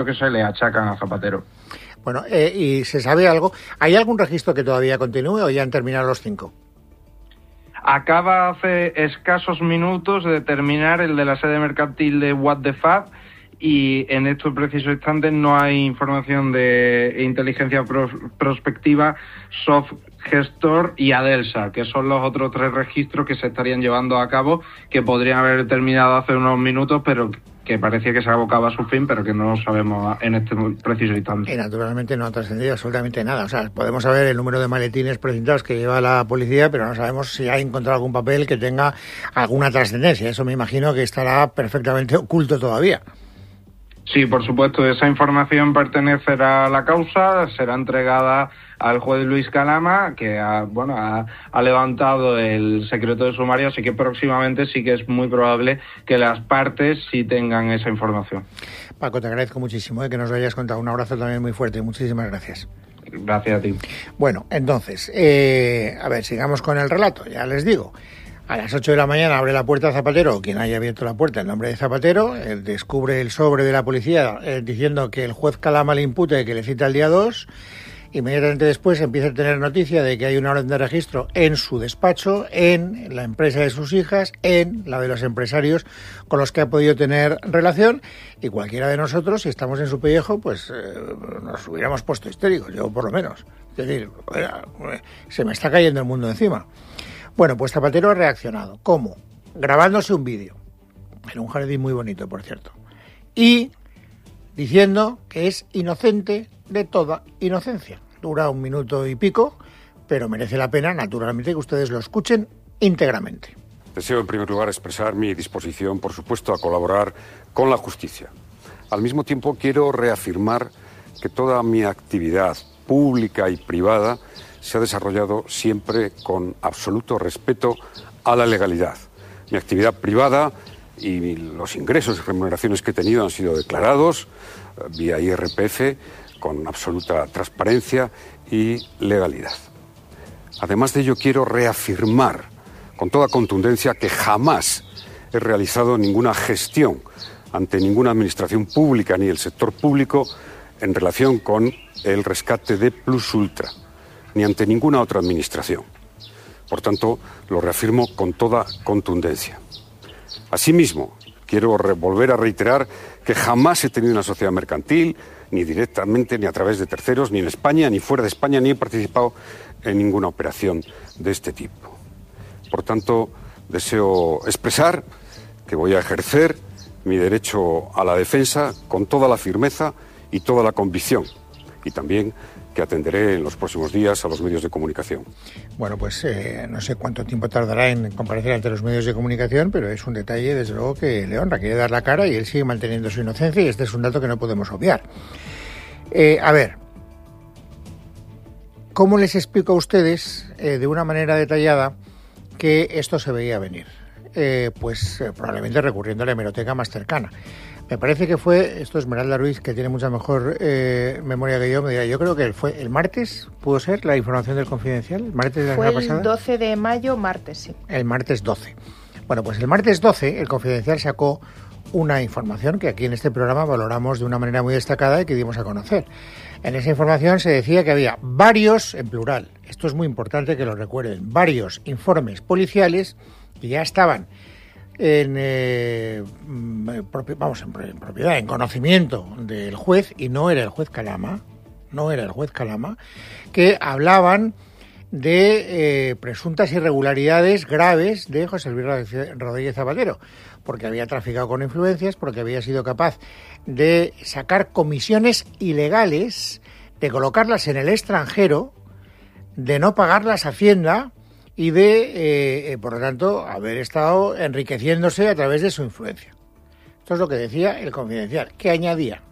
que se le achacan a Zapatero. Bueno, ¿y se sabe algo? ¿Hay algún registro que todavía continúe o ya han terminado los 5? Acaba hace escasos minutos de terminar el de la sede mercantil de What the Fab, y en estos precisos instantes no hay información de inteligencia prospectiva, Soft Gestor y Adelsa, que son los otros 3 registros que se estarían llevando a cabo, que podrían haber terminado hace unos minutos, pero que parecía que se abocaba a su fin, pero que no lo sabemos en este preciso instante. Y naturalmente no ha trascendido absolutamente nada. O sea, podemos saber el número de maletines precintados que lleva la policía, pero no sabemos si ha encontrado algún papel que tenga alguna trascendencia. Eso me imagino que estará perfectamente oculto todavía. Sí, por supuesto, esa información pertenecerá a la causa, será entregada al juez Luis Calama, que ha levantado el secreto de sumario, así que próximamente sí que es muy probable que las partes sí tengan esa información. Paco, te agradezco muchísimo que nos lo hayas contado. Un abrazo también muy fuerte. Muchísimas gracias. Gracias a ti. Bueno, entonces, a ver, sigamos con el relato. Ya les digo. A las 8 de la mañana abre la puerta Zapatero, quien haya abierto la puerta en nombre de Zapatero, él descubre el sobre de la policía diciendo que el juez Calama le impute que le cita el día 2. Inmediatamente después empieza a tener noticia de que hay una orden de registro en su despacho, en la empresa de sus hijas, en la de los empresarios con los que ha podido tener relación, y cualquiera de nosotros, si estamos en su pellejo, pues nos hubiéramos puesto histéricos, yo por lo menos. Es decir, se me está cayendo el mundo encima. Bueno, pues Zapatero ha reaccionado. ¿Cómo? Grabándose un vídeo, en un jardín muy bonito, por cierto, y diciendo que es inocente de toda inocencia. Dura 1 minuto y pico, pero merece la pena, naturalmente, que ustedes lo escuchen íntegramente. Deseo, en primer lugar, expresar mi disposición, por supuesto, a colaborar con la justicia. Al mismo tiempo, quiero reafirmar que toda mi actividad pública y privada se ha desarrollado siempre con absoluto respeto a la legalidad. Mi actividad privada y los ingresos y remuneraciones que he tenido han sido declarados vía IRPF con absoluta transparencia y legalidad. Además de ello, quiero reafirmar con toda contundencia que jamás he realizado ninguna gestión ante ninguna administración pública ni el sector público en relación con el rescate de Plus Ultra, ni ante ninguna otra administración. Por tanto, lo reafirmo con toda contundencia. Asimismo, quiero volver a reiterar que jamás he tenido una sociedad mercantil, ni directamente, ni a través de terceros, ni en España, ni fuera de España, ni he participado en ninguna operación de este tipo. Por tanto, deseo expresar que voy a ejercer mi derecho a la defensa con toda la firmeza y toda la convicción, y también que atenderé en los próximos días a los medios de comunicación. Bueno, pues no sé cuánto tiempo tardará en comparecer ante los medios de comunicación, pero es un detalle, desde luego, que le honra. Quiere dar la cara y él sigue manteniendo su inocencia, y este es un dato que no podemos obviar. A ver, ¿cómo les explico a ustedes de una manera detallada que esto se veía venir? Probablemente recurriendo a la hemeroteca más cercana. Me parece que fue, esto Esmeralda Ruiz, que tiene mucha mejor memoria que yo, me dirá, yo creo que fue el martes, ¿pudo ser la información del Confidencial? ¿El martes de la semana pasada? Fue el 12 de mayo, martes, sí. El martes 12. Bueno, pues el martes 12 el Confidencial sacó una información que aquí en este programa valoramos de una manera muy destacada y que dimos a conocer. En esa información se decía que había varios, en plural, esto es muy importante que lo recuerden, varios informes policiales que ya estaban en propiedad, en conocimiento del juez, y no era el juez Calama, que hablaban de presuntas irregularidades graves de José Luis Rodríguez Zapatero, porque había traficado con influencias, porque había sido capaz de sacar comisiones ilegales, de colocarlas en el extranjero, de no pagarlas a Hacienda y de, por lo tanto, haber estado enriqueciéndose a través de su influencia. Esto es lo que decía el Confidencial, que añadía: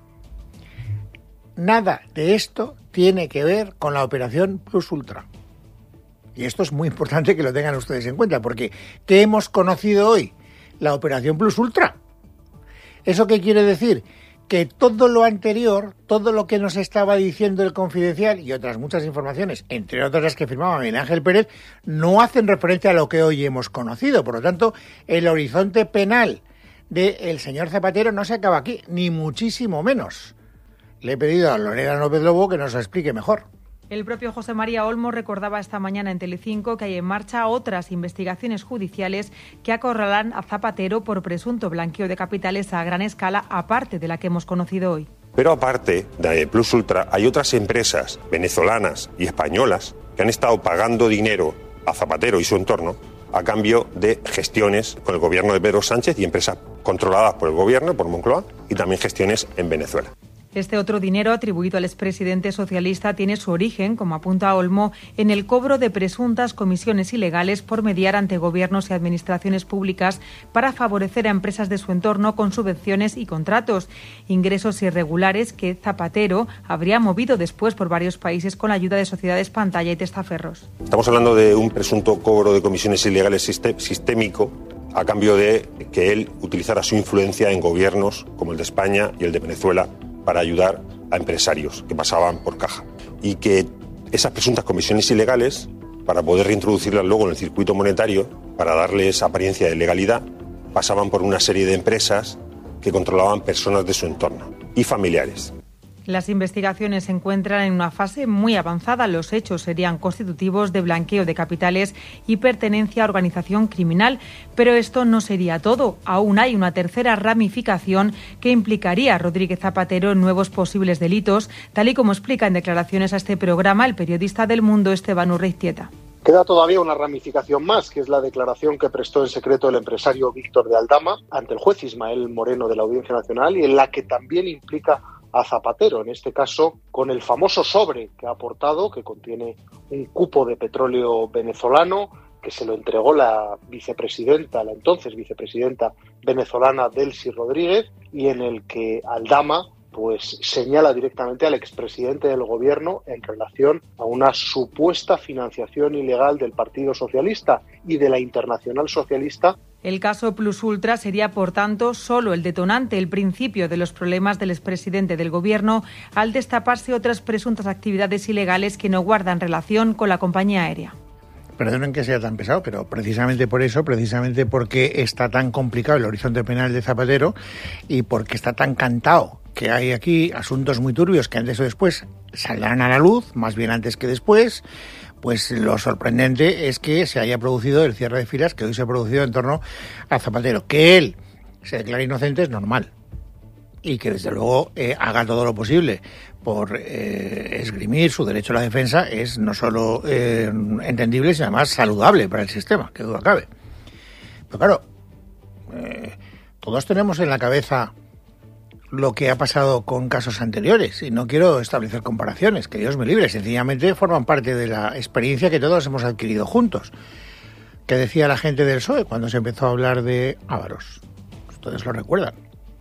nada de esto tiene que ver con la operación Plus Ultra. Y esto es muy importante que lo tengan ustedes en cuenta, porque ¿qué hemos conocido hoy? La operación Plus Ultra. ¿Eso qué quiere decir? Que todo lo anterior, todo lo que nos estaba diciendo el Confidencial y otras muchas informaciones, entre otras las que firmaba Miguel Ángel Pérez, no hacen referencia a lo que hoy hemos conocido. Por lo tanto, el horizonte penal del señor Zapatero no se acaba aquí, ni muchísimo menos. Le he pedido a Lorena López Lobo que nos lo explique mejor. El propio José María Olmos recordaba esta mañana en Telecinco que hay en marcha otras investigaciones judiciales que acorralan a Zapatero por presunto blanqueo de capitales a gran escala, aparte de la que hemos conocido hoy. Pero aparte de Plus Ultra, hay otras empresas venezolanas y españolas que han estado pagando dinero a Zapatero y su entorno a cambio de gestiones con el gobierno de Pedro Sánchez y empresas controladas por el gobierno, por Moncloa, y también gestiones en Venezuela. Este otro dinero atribuido al expresidente socialista tiene su origen, como apunta Olmo, en el cobro de presuntas comisiones ilegales por mediar ante gobiernos y administraciones públicas para favorecer a empresas de su entorno con subvenciones y contratos. Ingresos irregulares que Zapatero habría movido después por varios países con la ayuda de sociedades pantalla y testaferros. Estamos hablando de un presunto cobro de comisiones ilegales sistémico a cambio de que él utilizara su influencia en gobiernos como el de España y el de Venezuela para ayudar a empresarios que pasaban por caja. Y que esas presuntas comisiones ilegales, para poder reintroducirlas luego en el circuito monetario, para darles apariencia de legalidad, pasaban por una serie de empresas que controlaban personas de su entorno y familiares. Las investigaciones se encuentran en una fase muy avanzada. Los hechos serían constitutivos de blanqueo de capitales y pertenencia a organización criminal. Pero esto no sería todo. Aún hay una tercera ramificación que implicaría a Rodríguez Zapatero en nuevos posibles delitos, tal y como explica en declaraciones a este programa el periodista del Mundo Esteban Urreiztieta. Queda todavía una ramificación más, que es la declaración que prestó en secreto el empresario Víctor de Aldama ante el juez Ismael Moreno de la Audiencia Nacional, y en la que también implica a Zapatero, en este caso con el famoso sobre que ha aportado, que contiene un cupo de petróleo venezolano, que se lo entregó la entonces vicepresidenta venezolana Delcy Rodríguez, y en el que Aldama pues señala directamente al expresidente del gobierno en relación a una supuesta financiación ilegal del Partido Socialista y de la Internacional Socialista. El caso Plus Ultra sería, por tanto, solo el detonante, el principio de los problemas del expresidente del gobierno al destaparse otras presuntas actividades ilegales que no guardan relación con la compañía aérea. Perdonen que sea tan pesado, pero precisamente por eso, precisamente porque está tan complicado el horizonte penal de Zapatero y porque está tan cantado que hay aquí asuntos muy turbios que antes o después saldrán a la luz, más bien antes que después, pues lo sorprendente es que se haya producido el cierre de filas que hoy se ha producido en torno a Zapatero. Que él se declare inocente es normal y que desde luego haga todo lo posible por esgrimir su derecho a la defensa es no solo entendible, sino además saludable para el sistema, que duda cabe. Pero claro, todos tenemos en la cabeza lo que ha pasado con casos anteriores y no quiero establecer comparaciones, que Dios me libre, sencillamente forman parte de la experiencia que todos hemos adquirido juntos. ¿Qué decía la gente del PSOE cuando se empezó a hablar de Ávaros? Ustedes lo recuerdan.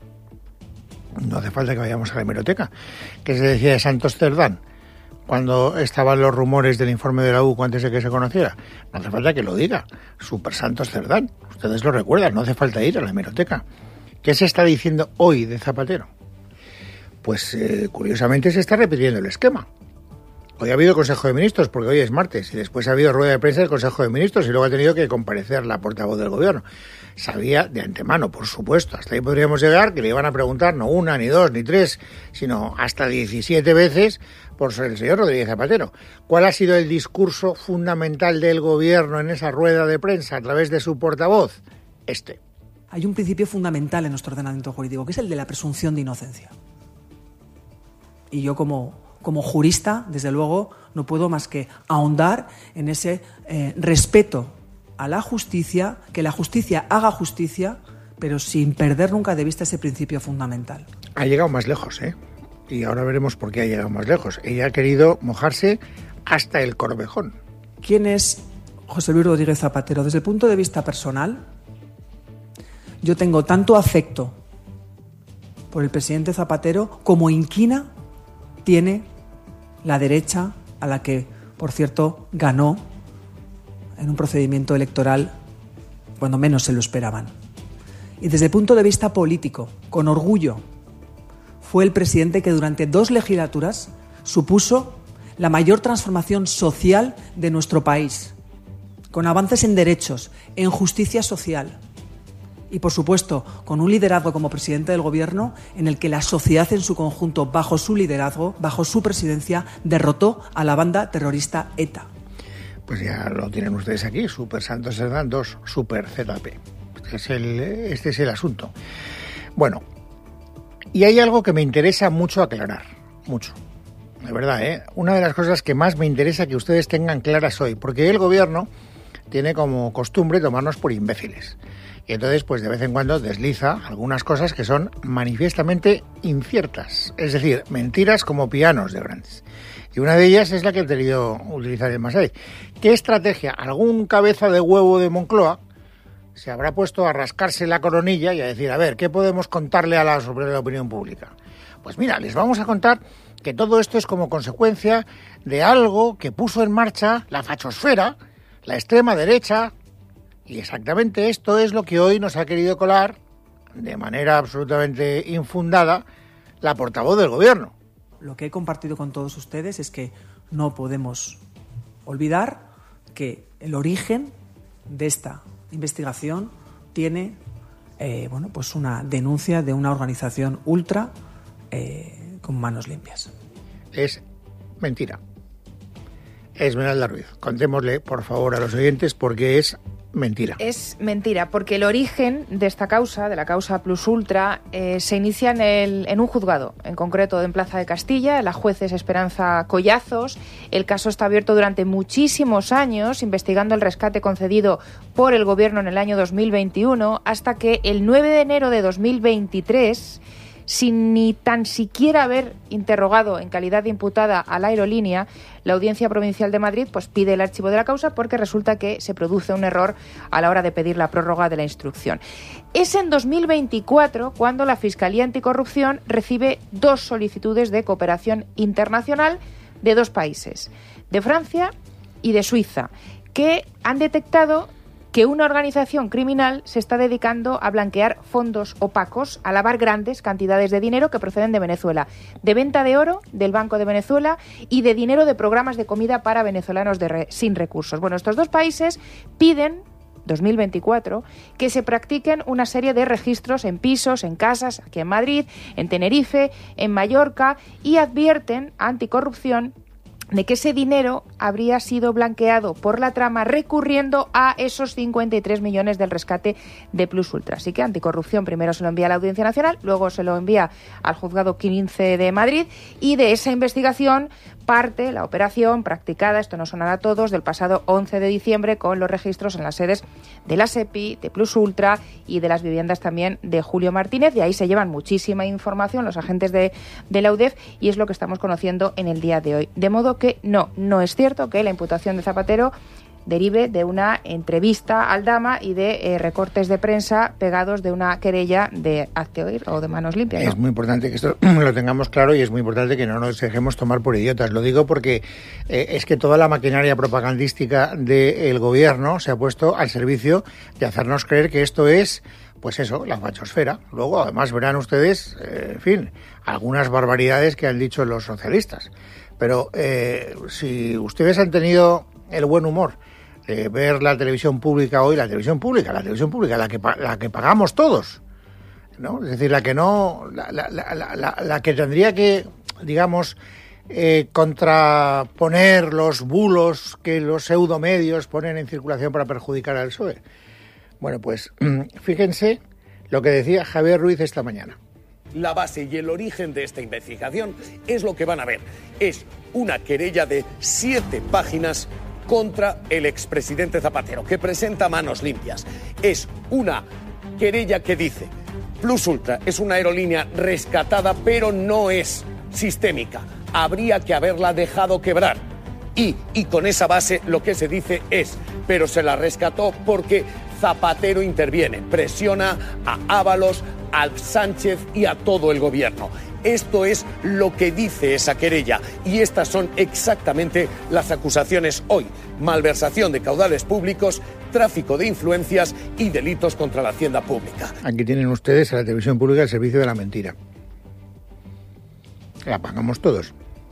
No hace falta que vayamos a la hemeroteca. ¿Qué se decía de Santos Cerdán cuando estaban los rumores del informe de la UCO antes de que se conociera? No hace falta que lo diga. Super Santos Cerdán. Ustedes lo recuerdan, no hace falta ir a la hemeroteca. ¿Qué se está diciendo hoy de Zapatero? Pues curiosamente se está repitiendo el esquema. Hoy ha habido Consejo de Ministros, porque hoy es martes, y después ha habido rueda de prensa del Consejo de Ministros, y luego ha tenido que comparecer la portavoz del Gobierno. Sabía de antemano, por supuesto, hasta ahí podríamos llegar, que le iban a preguntar no una, ni dos, ni tres, sino hasta 17 veces por el señor Rodríguez Zapatero. ¿Cuál ha sido el discurso fundamental del Gobierno en esa rueda de prensa a través de su portavoz? Hay un principio fundamental en nuestro ordenamiento jurídico, que es el de la presunción de inocencia. Y yo como jurista, desde luego, no puedo más que ahondar en ese respeto a la justicia, que la justicia haga justicia, pero sin perder nunca de vista ese principio fundamental. Ha llegado más lejos, y ahora veremos por qué ha llegado más lejos. Ella ha querido mojarse hasta el corvejón. ¿Quién es José Luis Rodríguez Zapatero? Desde el punto de vista personal, yo tengo tanto afecto por el presidente Zapatero como inquina tiene la derecha, a la que, por cierto, ganó en un procedimiento electoral cuando menos se lo esperaban. Y desde el punto de vista político, con orgullo, fue el presidente que durante 2 legislaturas supuso la mayor transformación social de nuestro país, con avances en derechos, en justicia social, y, por supuesto, con un liderazgo como presidente del Gobierno en el que la sociedad en su conjunto, bajo su liderazgo, bajo su presidencia, derrotó a la banda terrorista ETA. Pues ya lo tienen ustedes aquí, Super Santos Serdán 2, Super ZP. Este es el asunto. Bueno, y hay algo que me interesa mucho aclarar, mucho. De verdad, una de las cosas que más me interesa que ustedes tengan claras hoy, porque el Gobierno tiene como costumbre tomarnos por imbéciles. Y entonces, pues de vez en cuando desliza algunas cosas que son manifiestamente inciertas. Es decir, mentiras como pianos de grandes. Y una de ellas es la que he querido utilizar en Masai. ¿Qué estrategia? Algún cabeza de huevo de Moncloa se habrá puesto a rascarse la coronilla y a decir, a ver, ¿qué podemos contarle sobre la opinión pública? Pues mira, les vamos a contar que todo esto es como consecuencia de algo que puso en marcha la fachosfera, la extrema derecha. Y exactamente esto es lo que hoy nos ha querido colar, de manera absolutamente infundada, la portavoz del Gobierno. Lo que he compartido con todos ustedes es que no podemos olvidar que el origen de esta investigación tiene pues una denuncia de una organización ultra con manos limpias. Es mentira. Esmeralda Ruiz, contémosle, por favor, a los oyentes porque es mentira. Es mentira, porque el origen de esta causa, de la causa Plus Ultra, se inicia en un juzgado, en concreto en Plaza de Castilla. La juez es Esperanza Collazos. El caso está abierto durante muchísimos años, investigando el rescate concedido por el Gobierno en el año 2021, hasta que el 9 de enero de 2023... sin ni tan siquiera haber interrogado en calidad de imputada a la aerolínea, la Audiencia Provincial de Madrid pues pide el archivo de la causa porque resulta que se produce un error a la hora de pedir la prórroga de la instrucción. Es en 2024 cuando la Fiscalía Anticorrupción recibe 2 solicitudes de cooperación internacional de 2 países, de Francia y de Suiza, que han detectado que una organización criminal se está dedicando a blanquear fondos opacos, a lavar grandes cantidades de dinero que proceden de Venezuela, de venta de oro del Banco de Venezuela y de dinero de programas de comida para venezolanos sin recursos. Bueno, estos 2 países piden 2024, que se practiquen una serie de registros en pisos, en casas, aquí en Madrid, en Tenerife, en Mallorca, y advierten a Anticorrupción de que ese dinero habría sido blanqueado por la trama recurriendo a esos 53 millones del rescate de Plus Ultra. Así que Anticorrupción primero se lo envía a la Audiencia Nacional, luego se lo envía al Juzgado 15 de Madrid, y de esa investigación parte la operación practicada, esto no sonará a todos, del pasado 11 de diciembre con los registros en las sedes de la SEPI, de Plus Ultra y de las viviendas también de Julio Martínez. De ahí se llevan muchísima información los agentes de la UDEF y es lo que estamos conociendo en el día de hoy. De modo que no es cierto que la imputación de Zapatero derive de una entrevista al Dama y de recortes de prensa pegados de una querella de hazte oír o de manos limpias. Es muy importante que esto lo tengamos claro y es muy importante que no nos dejemos tomar por idiotas. Lo digo porque es que toda la maquinaria propagandística del Gobierno se ha puesto al servicio de hacernos creer que esto es, pues eso, la fachosfera. Luego, además, verán ustedes, en fin, algunas barbaridades que han dicho los socialistas. Pero si ustedes han tenido el buen humor de ver la televisión pública hoy, la televisión pública, la que pagamos todos, ¿no? Es decir, la que tendría que, digamos, contraponer los bulos que los pseudomedios ponen en circulación para perjudicar al PSOE. Bueno, pues fíjense lo que decía Javier Ruiz esta mañana. La base y el origen de esta investigación es lo que van a ver. Es una querella de 7 páginas contra el expresidente Zapatero, que presenta manos limpias. Es una querella que dice: Plus Ultra es una aerolínea rescatada, pero no es sistémica. Habría que haberla dejado quebrar. Y con esa base lo que se dice es: pero se la rescató porque Zapatero interviene, presiona a Ábalos, a Sánchez y a todo el gobierno. Esto es lo que dice esa querella y estas son exactamente las acusaciones hoy: malversación de caudales públicos, tráfico de influencias y delitos contra la hacienda pública. Aquí tienen ustedes a la televisión pública el servicio de la mentira. La pagamos todos.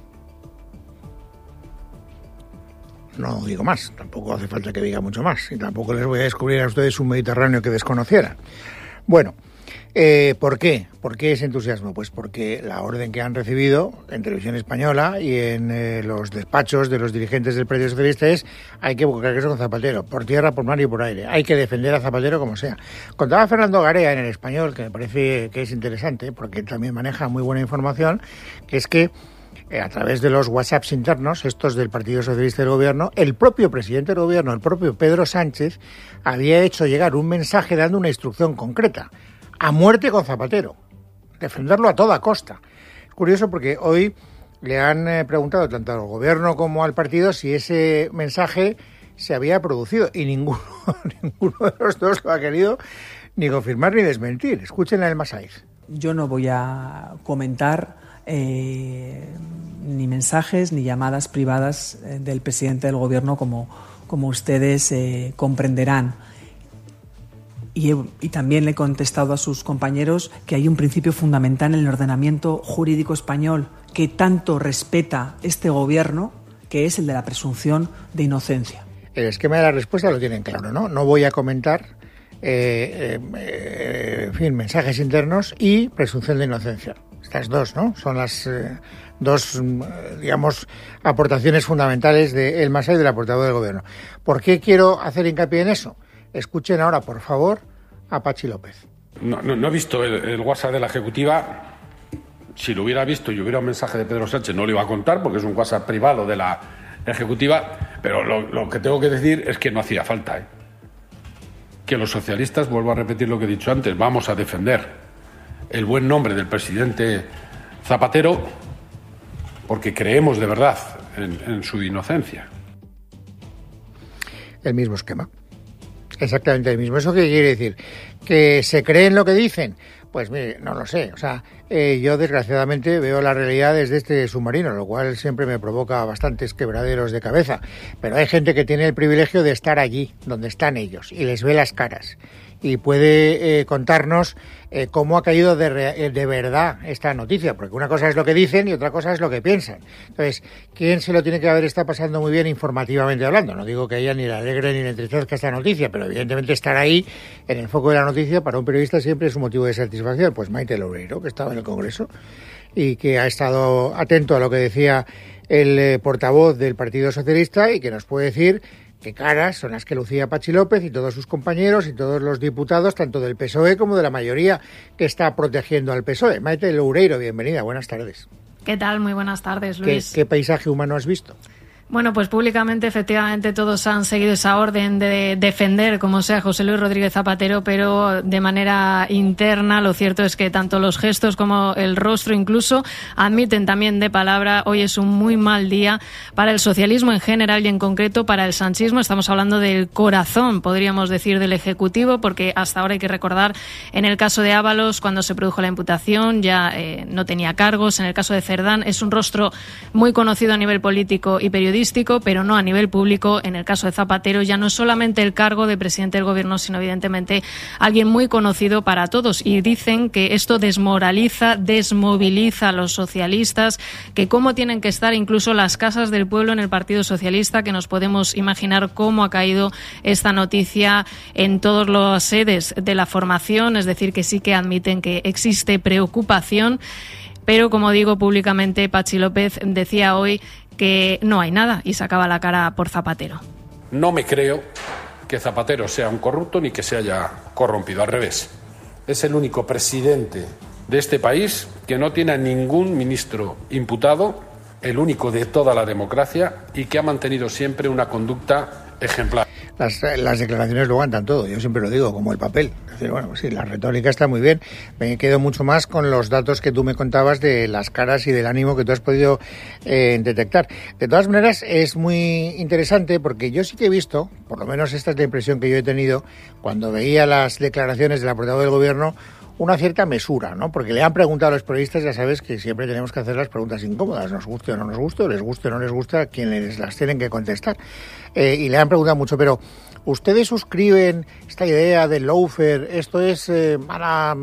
No digo más, tampoco hace falta que diga mucho más y tampoco les voy a descubrir a ustedes un Mediterráneo que desconocieran. Bueno, ¿por qué? ¿Por qué ese entusiasmo? Pues porque la orden que han recibido en Televisión Española y en los despachos de los dirigentes del Partido Socialista es: hay que buscar queso con Zapatero, por tierra, por mar y por aire. Hay que defender a Zapatero como sea. Contaba Fernando Garea en El Español, que me parece que es interesante, porque también maneja muy buena información, que es que a través de los WhatsApps internos, estos del Partido Socialista del Gobierno, el propio presidente del Gobierno, el propio Pedro Sánchez, había hecho llegar un mensaje dando una instrucción concreta: a muerte con Zapatero, defenderlo a toda costa. Es curioso porque hoy le han preguntado tanto al Gobierno como al partido si ese mensaje se había producido, y ninguno de los dos lo ha querido ni confirmar ni desmentir. Escuchen a El Masaiz. Yo no voy a comentar ni mensajes ni llamadas privadas del presidente del Gobierno, como ustedes comprenderán. Y también le he contestado a sus compañeros que hay un principio fundamental en el ordenamiento jurídico español que tanto respeta este Gobierno, que es el de la presunción de inocencia. El esquema de la respuesta lo tienen claro, ¿no? No voy a comentar mensajes internos y presunción de inocencia. Estas dos, ¿no? Son las dos, digamos, aportaciones fundamentales de El Masaiz, del portavoz del Gobierno. ¿Por qué quiero hacer hincapié en eso? Escuchen ahora, por favor, a Patxi López. No he visto el WhatsApp de la Ejecutiva. Si lo hubiera visto y hubiera un mensaje de Pedro Sánchez, no lo iba a contar, porque es un WhatsApp privado de la Ejecutiva. Pero lo que tengo que decir es que no hacía falta, que los socialistas, vuelvo a repetir lo que he dicho antes, vamos a defender el buen nombre del presidente Zapatero, porque creemos de verdad en su inocencia. El mismo esquema. Exactamente el mismo. ¿Eso qué quiere decir? ¿Que se creen lo que dicen? Pues mire, no lo sé. O sea, yo desgraciadamente veo la realidad desde este submarino, lo cual siempre me provoca bastantes quebraderos de cabeza. Pero hay gente que tiene el privilegio de estar allí, donde están ellos, y les ve las caras. Y puede contarnos cómo ha caído de verdad esta noticia, porque una cosa es lo que dicen y otra cosa es lo que piensan. Entonces, ¿quién se lo tiene que haber estado pasando muy bien informativamente hablando? No digo que ella ni le alegre ni le entristezca esta noticia, pero evidentemente estar ahí en el foco de la noticia para un periodista siempre es un motivo de satisfacción. Pues Maite Loureiro, que estaba en el Congreso y que ha estado atento a lo que decía el portavoz del Partido Socialista y que nos puede decir qué caras son las que lucía Patxi López y todos sus compañeros y todos los diputados, tanto del PSOE como de la mayoría que está protegiendo al PSOE. Maite Loureiro, bienvenida, buenas tardes. ¿Qué tal? Muy buenas tardes, Luis. ¿Qué paisaje humano has visto? Bueno, pues públicamente, efectivamente, todos han seguido esa orden de defender, como sea, José Luis Rodríguez Zapatero, pero de manera interna lo cierto es que tanto los gestos como el rostro incluso admiten también de palabra: hoy es un muy mal día para el socialismo en general y en concreto para el sanchismo. Estamos hablando del corazón, podríamos decir, del Ejecutivo, porque hasta ahora hay que recordar, en el caso de Ábalos, cuando se produjo la imputación, ya no tenía cargos. En el caso de Cerdán es un rostro muy conocido a nivel político y periodístico, pero no a nivel público. En el caso de Zapatero ya no es solamente el cargo de presidente del Gobierno, sino evidentemente alguien muy conocido para todos. Y dicen que esto desmoraliza, desmoviliza a los socialistas, que cómo tienen que estar incluso las casas del pueblo en el Partido Socialista, que nos podemos imaginar cómo ha caído esta noticia en todas las sedes de la formación. Es decir, que sí que admiten que existe preocupación, pero como digo públicamente, Patxi López decía hoy que no hay nada y sacaba la cara por Zapatero. No me creo que Zapatero sea un corrupto ni que se haya corrompido, al revés. Es el único presidente de este país que no tiene a ningún ministro imputado, el único de toda la democracia, y que ha mantenido siempre una conducta ejemplar. Las declaraciones lo aguantan todo, yo siempre lo digo, como el papel. Es decir, bueno, sí, la retórica está muy bien. Me quedo mucho más con los datos que tú me contabas de las caras y del ánimo que tú has podido detectar. De todas maneras, es muy interesante porque yo sí que he visto, por lo menos esta es la impresión que yo he tenido, cuando veía las declaraciones de la portavoz del Gobierno, una cierta mesura, ¿no? Porque le han preguntado a los periodistas, ya sabes que siempre tenemos que hacer las preguntas incómodas, nos guste o no nos guste, o les guste o no les gusta, a quienes las tienen que contestar. Y le han preguntado mucho, pero ¿ustedes suscriben esta idea del lawfare? ¿Esto es mala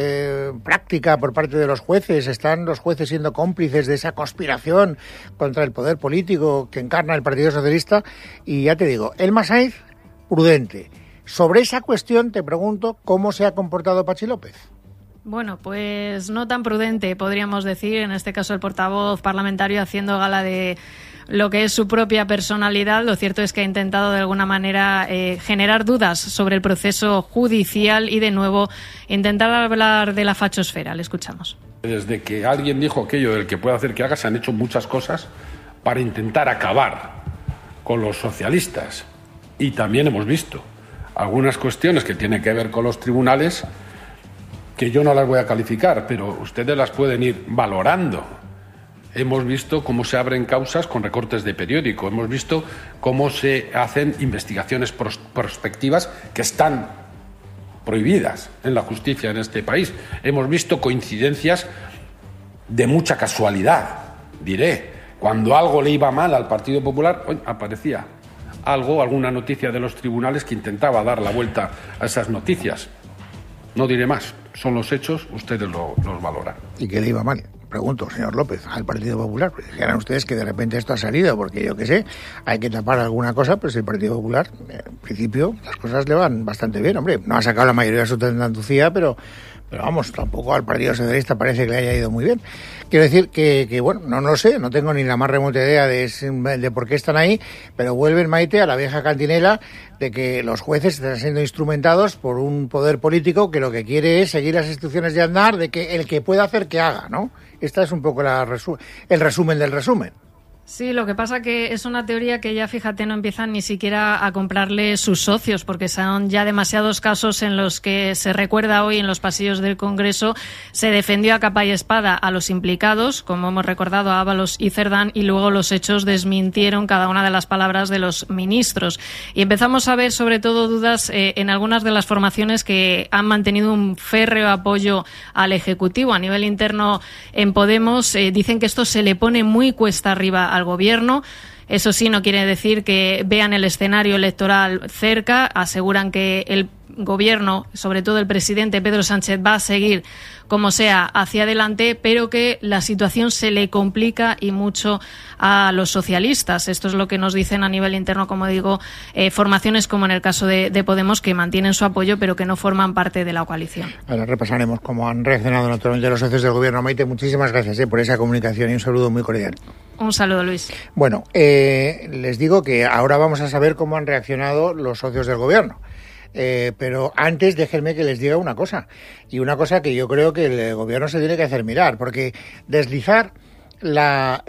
práctica por parte de los jueces? ¿Están los jueces siendo cómplices de esa conspiración contra el poder político que encarna el Partido Socialista? Y ya te digo, El Masaiz, prudente. Sobre esa cuestión te pregunto cómo se ha comportado Patxi López. Bueno, pues no tan prudente, podríamos decir, en este caso el portavoz parlamentario haciendo gala de lo que es su propia personalidad. Lo cierto es que ha intentado de alguna manera generar dudas sobre el proceso judicial y de nuevo intentar hablar de la fachosfera. Le escuchamos. Desde que alguien dijo aquello del que puede hacer que haga, se han hecho muchas cosas para intentar acabar con los socialistas. Y también hemos visto algunas cuestiones que tienen que ver con los tribunales que yo no las voy a calificar, pero ustedes las pueden ir valorando. Hemos visto cómo se abren causas con recortes de periódico, hemos visto cómo se hacen investigaciones prospectivas que están prohibidas en la justicia en este país. Hemos visto coincidencias de mucha casualidad, diré. Cuando algo le iba mal al Partido Popular, aparecía alguna noticia de los tribunales que intentaba dar la vuelta a esas noticias. No diré más, son los hechos, ustedes los valoran. ¿Y qué le iba mal? Pregunto, señor López, al Partido Popular. Pues dijeran ustedes que de repente esto ha salido, porque yo qué sé, hay que tapar alguna cosa, pues el Partido Popular, en principio, las cosas le van bastante bien, hombre. No ha sacado la mayoría absoluta de Andalucía, pero vamos, tampoco al Partido Socialista parece que le haya ido muy bien. Quiero decir que bueno, no lo sé, no tengo ni la más remota idea de por qué están ahí, pero vuelven, Maite, a la vieja cantinela de que los jueces están siendo instrumentados por un poder político que lo que quiere es seguir las instrucciones de Aznar, de que el que pueda hacer que haga, ¿no? Esta es un poco el resumen del resumen. Sí, lo que pasa que es una teoría que ya, fíjate, no empiezan ni siquiera a comprarle sus socios, porque son ya demasiados casos en los que se recuerda hoy en los pasillos del Congreso se defendió a capa y espada a los implicados, como hemos recordado a Ábalos y Cerdán, y luego los hechos desmintieron cada una de las palabras de los ministros. Y empezamos a ver sobre todo dudas en algunas de las formaciones que han mantenido un férreo apoyo al Ejecutivo. A nivel interno en Podemos dicen que esto se le pone muy cuesta arriba al Gobierno. Eso sí, no quiere decir que vean el escenario electoral cerca. Aseguran que el Gobierno, sobre todo el presidente Pedro Sánchez, va a seguir como sea hacia adelante, pero que la situación se le complica y mucho a los socialistas. Esto es lo que nos dicen a nivel interno, como digo, formaciones como en el caso de Podemos, que mantienen su apoyo pero que no forman parte de la coalición. Ahora repasaremos cómo han reaccionado naturalmente los socios del Gobierno. Maite, muchísimas gracias por esa comunicación y un saludo muy cordial. Un saludo, Luis. Bueno, les digo que ahora vamos a saber cómo han reaccionado los socios del Gobierno. Pero antes déjenme que les diga una cosa, y una cosa que yo creo que el Gobierno se tiene que hacer mirar, porque deslizar la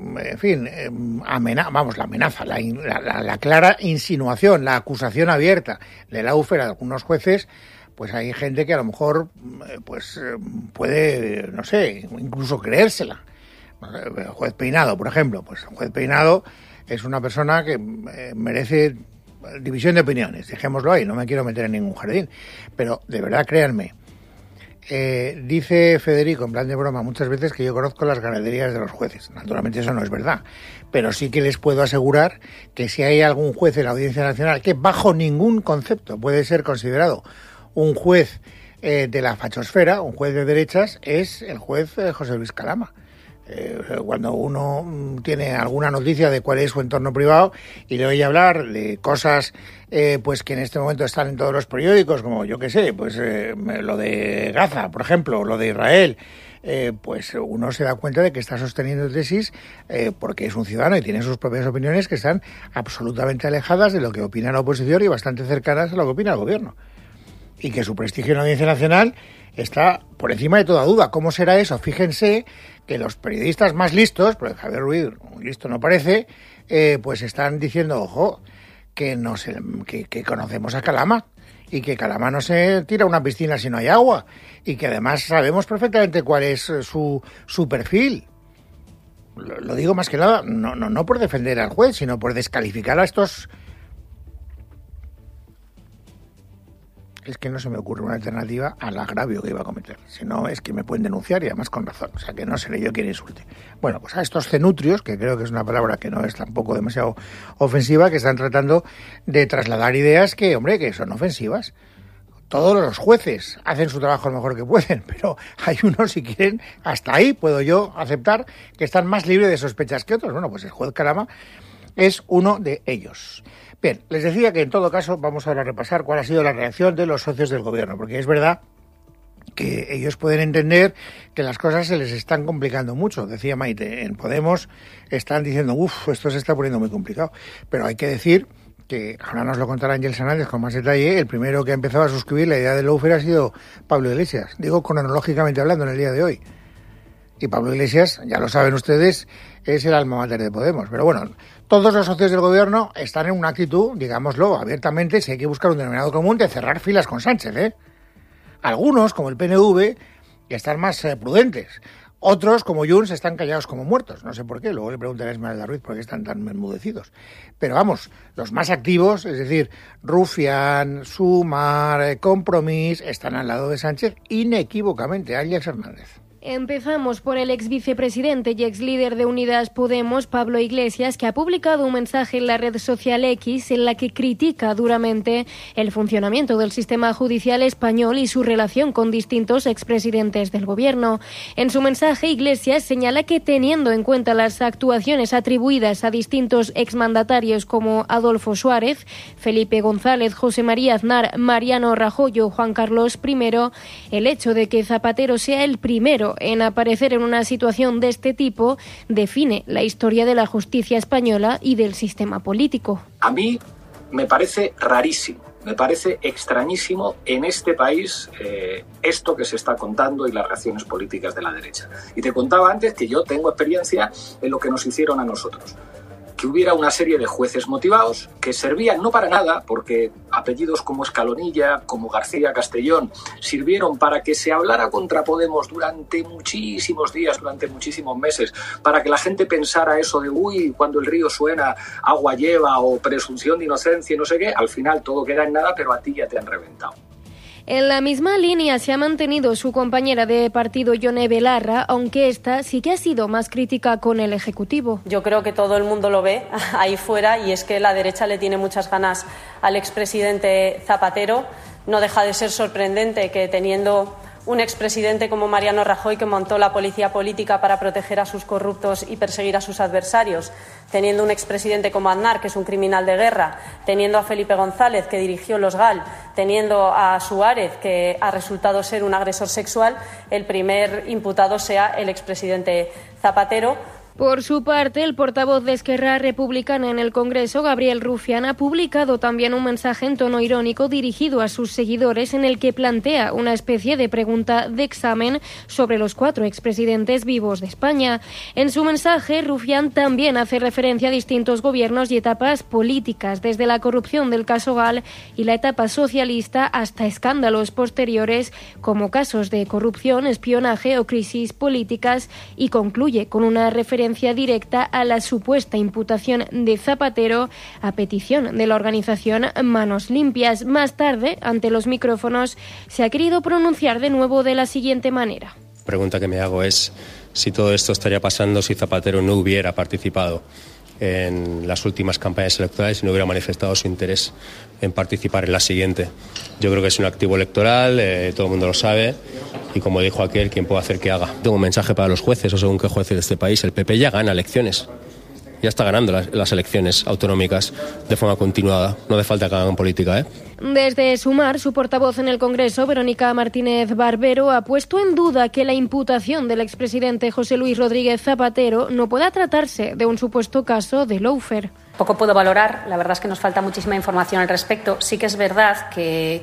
amenaza, la clara insinuación, la acusación abierta de Lawfare a algunos jueces, pues hay gente que a lo mejor puede, no sé, incluso creérsela. El juez Peinado, por ejemplo, pues el juez Peinado es una persona que merece división de opiniones, dejémoslo ahí, no me quiero meter en ningún jardín, pero de verdad créanme, dice Federico en plan de broma muchas veces que yo conozco las ganaderías de los jueces. Naturalmente eso no es verdad, pero sí que les puedo asegurar que si hay algún juez en la Audiencia Nacional que bajo ningún concepto puede ser considerado un juez de la fachosfera, un juez de derechas, es el juez José Luis Calama. Cuando uno tiene alguna noticia de cuál es su entorno privado y le oye hablar de cosas pues que en este momento están en todos los periódicos, como yo que sé, pues lo de Gaza, por ejemplo, lo de Israel, pues uno se da cuenta de que está sosteniendo tesis porque es un ciudadano y tiene sus propias opiniones que están absolutamente alejadas de lo que opina la oposición y bastante cercanas a lo que opina el Gobierno, y que su prestigio en la Audiencia Nacional está por encima de toda duda. ¿Cómo será eso? Fíjense que los periodistas más listos, porque Javier Ruiz listo no parece, pues están diciendo, ojo, que que conocemos a Calama y que Calama no se tira a una piscina si no hay agua, y que además sabemos perfectamente cuál es su perfil. Lo digo más que nada, no por defender al juez, sino por descalificar a estos. Es que no se me ocurre una alternativa al agravio que iba a cometer. Si no, es que me pueden denunciar, y además con razón. O sea, que no seré yo quien insulte. Bueno, pues a estos cenutrios, que creo que es una palabra que no es tampoco demasiado ofensiva, que están tratando de trasladar ideas que, hombre, que son ofensivas. Todos los jueces hacen su trabajo lo mejor que pueden, pero hay unos, si quieren, hasta ahí puedo yo aceptar que están más libres de sospechas que otros. Bueno, pues el juez Calama es uno de ellos. Bien, les decía que en todo caso vamos ahora a repasar cuál ha sido la reacción de los socios del gobierno, porque es verdad que ellos pueden entender que las cosas se les están complicando mucho. Decía Maite, en Podemos están diciendo, esto se está poniendo muy complicado. Pero hay que decir que, ahora nos lo contará Ángel Hernández con más detalle, el primero que ha empezado a suscribir la idea del lawfare ha sido Pablo Iglesias. Digo cronológicamente hablando en el día de hoy. Y Pablo Iglesias, ya lo saben ustedes, es el alma mater de Podemos. Pero bueno, todos los socios del gobierno están en una actitud, digámoslo abiertamente, si hay que buscar un denominador común, de cerrar filas con Sánchez, ¿eh? Algunos, como el PNV, están más prudentes. Otros, como Junts, están callados como muertos. No sé por qué. Luego le preguntaré a Esmeralda Ruiz por qué están tan enmudecidos. Pero vamos, los más activos, es decir, Rufián, Sumar, Compromís, están al lado de Sánchez inequívocamente. Ángel Hernández. Empezamos por el ex vicepresidente y ex líder de Unidas Podemos, Pablo Iglesias, que ha publicado un mensaje en la red social X en la que critica duramente el funcionamiento del sistema judicial español y su relación con distintos expresidentes del gobierno. En su mensaje, Iglesias señala que, teniendo en cuenta las actuaciones atribuidas a distintos exmandatarios como Adolfo Suárez, Felipe González, José María Aznar, Mariano Rajoy o Juan Carlos I, el hecho de que Zapatero sea el primero en aparecer en una situación de este tipo define la historia de la justicia española y del sistema político. A mí me parece rarísimo, me parece extrañísimo en este país esto que se está contando y las reacciones políticas de la derecha. Y te contaba antes que yo tengo experiencia en lo que nos hicieron a nosotros. Que hubiera una serie de jueces motivados que servían no para nada, porque apellidos como Escalonilla, como García Castellón, sirvieron para que se hablara contra Podemos durante muchísimos días, durante muchísimos meses, para que la gente pensara eso de cuando el río suena, agua lleva, o presunción de inocencia y no sé qué. Al final todo queda en nada, pero a ti ya te han reventado. En la misma línea se ha mantenido su compañera de partido, Yone Belarra, aunque esta sí que ha sido más crítica con el Ejecutivo. Yo creo que todo el mundo lo ve ahí fuera, y es que la derecha le tiene muchas ganas al expresidente Zapatero. No deja de ser sorprendente que, teniendo un expresidente como Mariano Rajoy, que montó la policía política para proteger a sus corruptos y perseguir a sus adversarios, teniendo un expresidente como Aznar, que es un criminal de guerra, teniendo a Felipe González, que dirigió los GAL, teniendo a Suárez, que ha resultado ser un agresor sexual, el primer imputado sea el expresidente Zapatero. Por su parte, el portavoz de Esquerra Republicana en el Congreso, Gabriel Rufián, ha publicado también un mensaje en tono irónico dirigido a sus seguidores en el que plantea una especie de pregunta de examen sobre los 4 expresidentes vivos de España. En su mensaje, Rufián también hace referencia a distintos gobiernos y etapas políticas, desde la corrupción del caso GAL y la etapa socialista hasta escándalos posteriores como casos de corrupción, espionaje o crisis políticas, y concluye con una referencia directa a la supuesta imputación de Zapatero a petición de la organización Manos Limpias. Más tarde, ante los micrófonos, se ha querido pronunciar de nuevo de la siguiente manera. La pregunta que me hago es si todo esto estaría pasando si Zapatero no hubiera participado en las últimas campañas electorales y no hubiera manifestado su interés en participar en la siguiente. Yo creo que es un activo electoral, todo el mundo lo sabe, y como dijo aquel, ¿quién puede hacer que haga? Tengo un mensaje para los jueces, o según qué jueces de este país. El PP ya gana elecciones, ya está ganando las elecciones autonómicas de forma continuada. No hace falta que hagan política, ¿eh? Desde Sumar, su portavoz en el Congreso, Verónica Martínez Barbero, ha puesto en duda que la imputación del expresidente José Luis Rodríguez Zapatero no pueda tratarse de un supuesto caso de lawfare. Poco puedo valorar, la verdad es que nos falta muchísima información al respecto. Sí que es verdad que,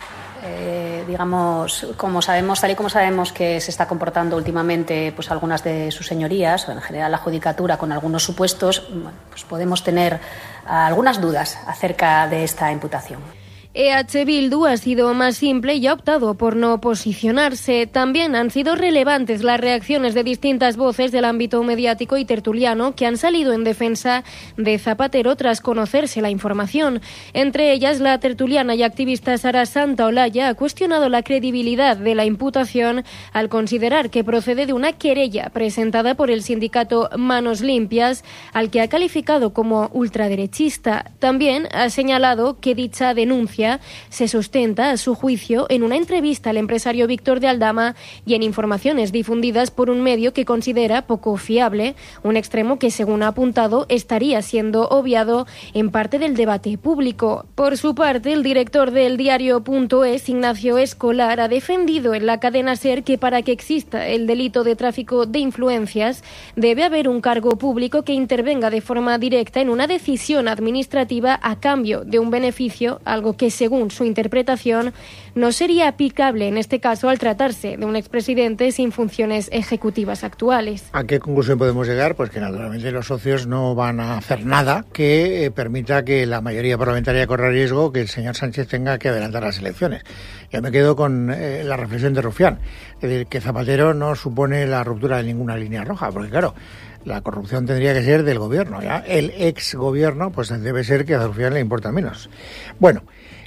digamos, tal y como sabemos que se está comportando últimamente pues algunas de sus señorías, o en general la judicatura, con algunos supuestos, pues podemos tener algunas dudas acerca de esta imputación. EH Bildu ha sido más simple y ha optado por no posicionarse. También han sido relevantes las reacciones de distintas voces del ámbito mediático y tertuliano que han salido en defensa de Zapatero tras conocerse la información. Entre ellas, la tertuliana y activista Sara Santaolalla ha cuestionado la credibilidad de la imputación al considerar que procede de una querella presentada por el sindicato Manos Limpias, al que ha calificado como ultraderechista. También ha señalado que dicha denuncia denuncia se sustenta, a su juicio, en una entrevista al empresario Víctor de Aldama y en informaciones difundidas por un medio que considera poco fiable, un extremo que, según ha apuntado, estaría siendo obviado en parte del debate público. Por su parte, el director del diario.es, Ignacio Escolar, ha defendido en la cadena SER que para que exista el delito de tráfico de influencias debe haber un cargo público que intervenga de forma directa en una decisión administrativa a cambio de un beneficio, algo que, según su interpretación, no sería aplicable en este caso al tratarse de un expresidente sin funciones ejecutivas actuales. ¿A qué conclusión podemos llegar? Pues que naturalmente los socios no van a hacer nada que permita que la mayoría parlamentaria corra riesgo que el señor Sánchez tenga que adelantar las elecciones. Yo me quedo con la reflexión de Rufián, es decir, que Zapatero no supone la ruptura de ninguna línea roja, porque claro, la corrupción tendría que ser del gobierno, ¿ya? El ex gobierno, pues debe ser que a Rufián le importa menos. Bueno,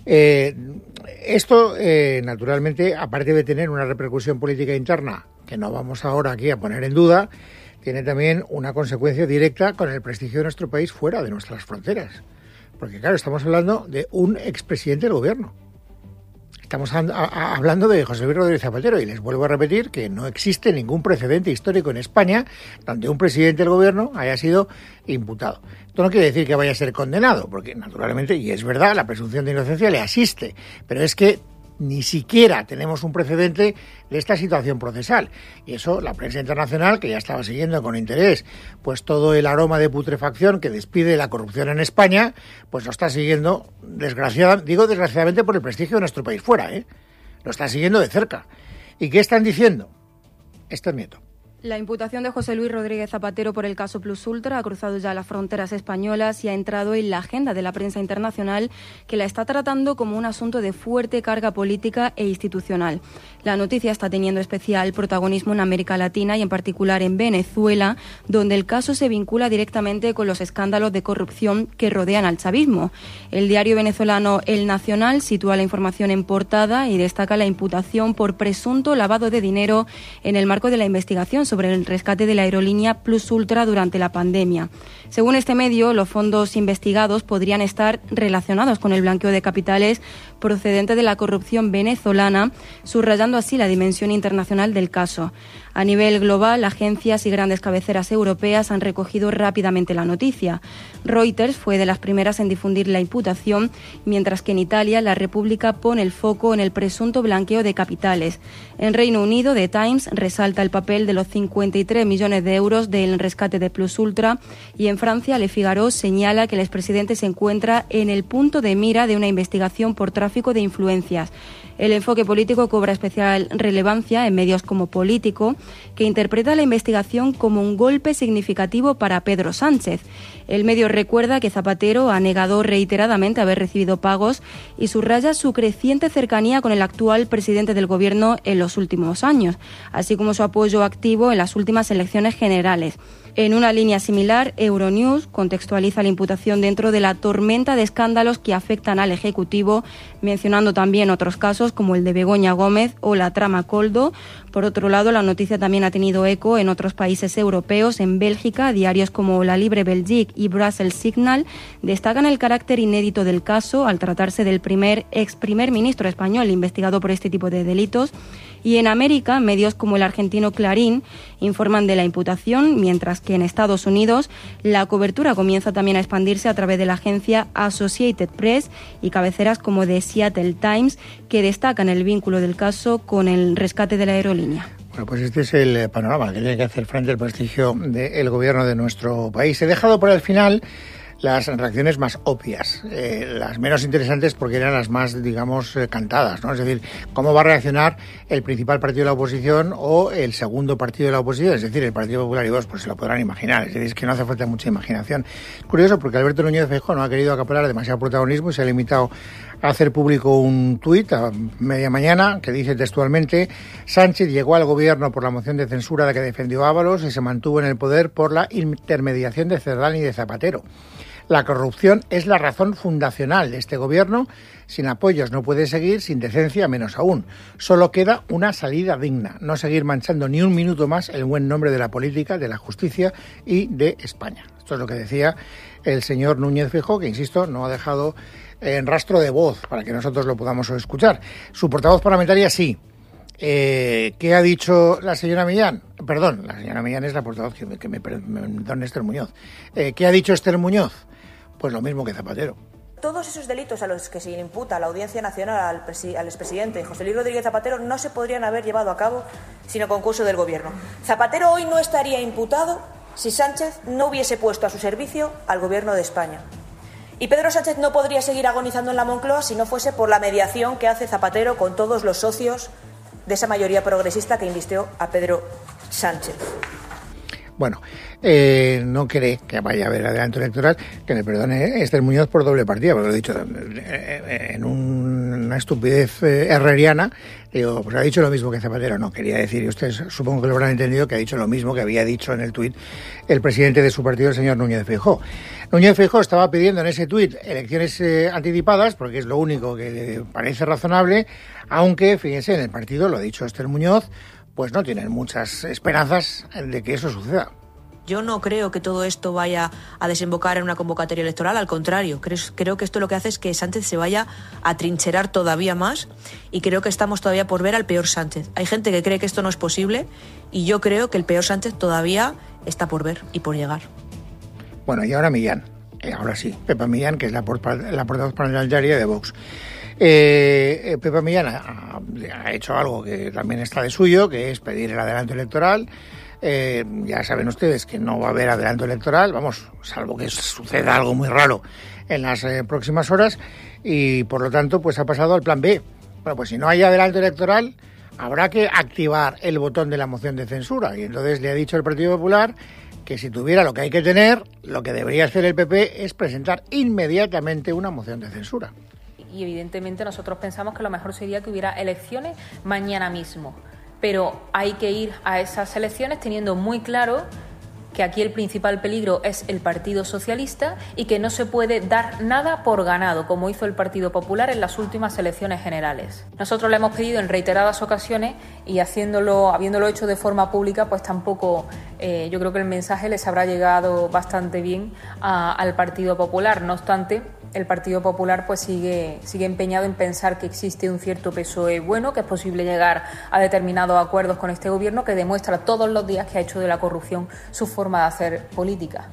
esto naturalmente, aparte de tener una repercusión política interna, que no vamos ahora aquí a poner en duda, tiene también una consecuencia directa con el prestigio de nuestro país fuera de nuestras fronteras. Porque claro, estamos hablando de un expresidente del gobierno. Estamos hablando de José Luis Rodríguez Zapatero y les vuelvo a repetir que no existe ningún precedente histórico en España donde un presidente del gobierno haya sido imputado. Esto no quiere decir que vaya a ser condenado, porque naturalmente, y es verdad, la presunción de inocencia le asiste, pero es que ni siquiera tenemos un precedente de esta situación procesal. Y eso la prensa internacional, que ya estaba siguiendo con interés pues todo el aroma de putrefacción que despide la corrupción en España, pues lo está siguiendo, desgraciadamente por el prestigio de nuestro país fuera, lo está siguiendo de cerca. ¿Y qué están diciendo? Este es Nieto. La imputación de José Luis Rodríguez Zapatero por el caso Plus Ultra ha cruzado ya las fronteras españolas y ha entrado en la agenda de la prensa internacional, que la está tratando como un asunto de fuerte carga política e institucional. La noticia está teniendo especial protagonismo en América Latina y en particular en Venezuela, donde el caso se vincula directamente con los escándalos de corrupción que rodean al chavismo. El diario venezolano El Nacional sitúa la información en portada y destaca la imputación por presunto lavado de dinero en el marco de la investigación sobre el rescate de la aerolínea Plus Ultra durante la pandemia. Según este medio, los fondos investigados podrían estar relacionados con el blanqueo de capitales procedente de la corrupción venezolana, subrayando así la dimensión internacional del caso. A nivel global, agencias y grandes cabeceras europeas han recogido rápidamente la noticia. Reuters fue de las primeras en difundir la imputación, mientras que en Italia la República pone el foco en el presunto blanqueo de capitales. En Reino Unido, The Times resalta el papel de los 53 millones de euros del rescate de Plus Ultra y en Francia Le Figaro señala que el expresidente se encuentra en el punto de mira de una investigación por tráfico de influencias. El enfoque político cobra especial relevancia en medios como Político, que interpreta la investigación como un golpe significativo para Pedro Sánchez. El medio recuerda que Zapatero ha negado reiteradamente haber recibido pagos y subraya su creciente cercanía con el actual presidente del Gobierno en los últimos años, así como su apoyo activo en las últimas elecciones generales. En una línea similar, Euronews contextualiza la imputación dentro de la tormenta de escándalos que afectan al Ejecutivo, mencionando también otros casos como el de Begoña Gómez o la trama Coldo. Por otro lado, la noticia también ha tenido eco en otros países europeos. En Bélgica, diarios como La Libre Belgique y Brussels Signal destacan el carácter inédito del caso al tratarse del ex primer ministro español investigado por este tipo de delitos. Y en América, medios como el argentino Clarín informan de la imputación, mientras que en Estados Unidos la cobertura comienza también a expandirse a través de la agencia Associated Press y cabeceras como The Seattle Times, que destacan el vínculo del caso con el rescate de la aerolínea. Bueno, pues este es el panorama que tiene que hacer frente al prestigio del gobierno de nuestro país. He dejado por el final las reacciones más obvias, las menos interesantes porque eran las más, digamos, cantadas, ¿no? Es decir, cómo va a reaccionar el principal partido de la oposición o el segundo partido de la oposición, es decir, el Partido Popular y Vox, pues se lo podrán imaginar, es decir, es que no hace falta mucha imaginación. Curioso porque Alberto Núñez Feijóo no ha querido acaparar demasiado protagonismo y se ha limitado a hacer público un tuit a media mañana que dice textualmente: Sánchez llegó al gobierno por la moción de censura de que defendió Ábalos y se mantuvo en el poder por la intermediación de Cerdán y de Zapatero. La corrupción es la razón fundacional de este gobierno. Sin apoyos no puede seguir, sin decencia menos aún. Solo queda una salida digna, no seguir manchando ni un minuto más el buen nombre de la política, de la justicia y de España. Esto es lo que decía el señor Núñez Feijóo, que, insisto, no ha dejado en rastro de voz para que nosotros lo podamos escuchar. Su portavoz parlamentaria sí. ¿Qué ha dicho la señora Millán? Perdón, la señora Millán es la portavoz que me perdone, Esther Muñoz. ¿Qué ha dicho Esther Muñoz? Pues lo mismo que Zapatero. Todos esos delitos a los que se le imputa a la Audiencia Nacional al expresidente José Luis Rodríguez Zapatero no se podrían haber llevado a cabo sin el concurso del Gobierno. Zapatero hoy no estaría imputado si Sánchez no hubiese puesto a su servicio al Gobierno de España. Y Pedro Sánchez no podría seguir agonizando en la Moncloa si no fuese por la mediación que hace Zapatero con todos los socios de esa mayoría progresista que invistió a Pedro Sánchez. Bueno, no cree que vaya a haber adelanto electoral, que me perdone Esther Muñoz por doble partida, porque lo he dicho en una estupidez herreriana. Digo, pues ha dicho lo mismo que Zapatero. No, quería decir, y ustedes supongo que lo habrán entendido, que ha dicho lo mismo que había dicho en el tuit el presidente de su partido, el señor Núñez Feijóo. Núñez Feijóo estaba pidiendo en ese tuit elecciones anticipadas, porque es lo único que le parece razonable, aunque, fíjense, en el partido, lo ha dicho Esther Muñoz, pues no tienen muchas esperanzas de que eso suceda. Yo no creo que todo esto vaya a desembocar en una convocatoria electoral, al contrario, creo que esto lo que hace es que Sánchez se vaya a trincherar todavía más y creo que estamos todavía por ver al peor Sánchez. Hay gente que cree que esto no es posible y yo creo que el peor Sánchez todavía está por ver y por llegar. Bueno, y ahora Millán, ahora sí, Pepa Millán, que es la portavoz parlamentaria de Vox. Pepa Millán ha hecho algo que también está de suyo, que es pedir el adelanto electoral. Ya saben ustedes que no va a haber adelanto electoral, vamos, salvo que suceda algo muy raro en las próximas horas, y por lo tanto pues ha pasado al plan B. Bueno, pues si no hay adelanto electoral, habrá que activar el botón de la moción de censura, y entonces le ha dicho el Partido Popular que si tuviera lo que hay que tener, lo que debería hacer el PP es presentar inmediatamente una moción de censura. Y evidentemente nosotros pensamos que lo mejor sería que hubiera elecciones mañana mismo. Pero hay que ir a esas elecciones teniendo muy claro que aquí el principal peligro es el Partido Socialista y que no se puede dar nada por ganado, como hizo el Partido Popular en las últimas elecciones generales. Nosotros le hemos pedido en reiteradas ocasiones y habiéndolo hecho de forma pública, pues tampoco yo creo que el mensaje les habrá llegado bastante bien al Partido Popular. No obstante, el Partido Popular pues sigue empeñado en pensar que existe un cierto PSOE bueno, que es posible llegar a determinados acuerdos con este gobierno, que demuestra todos los días que ha hecho de la corrupción su forma de hacer política.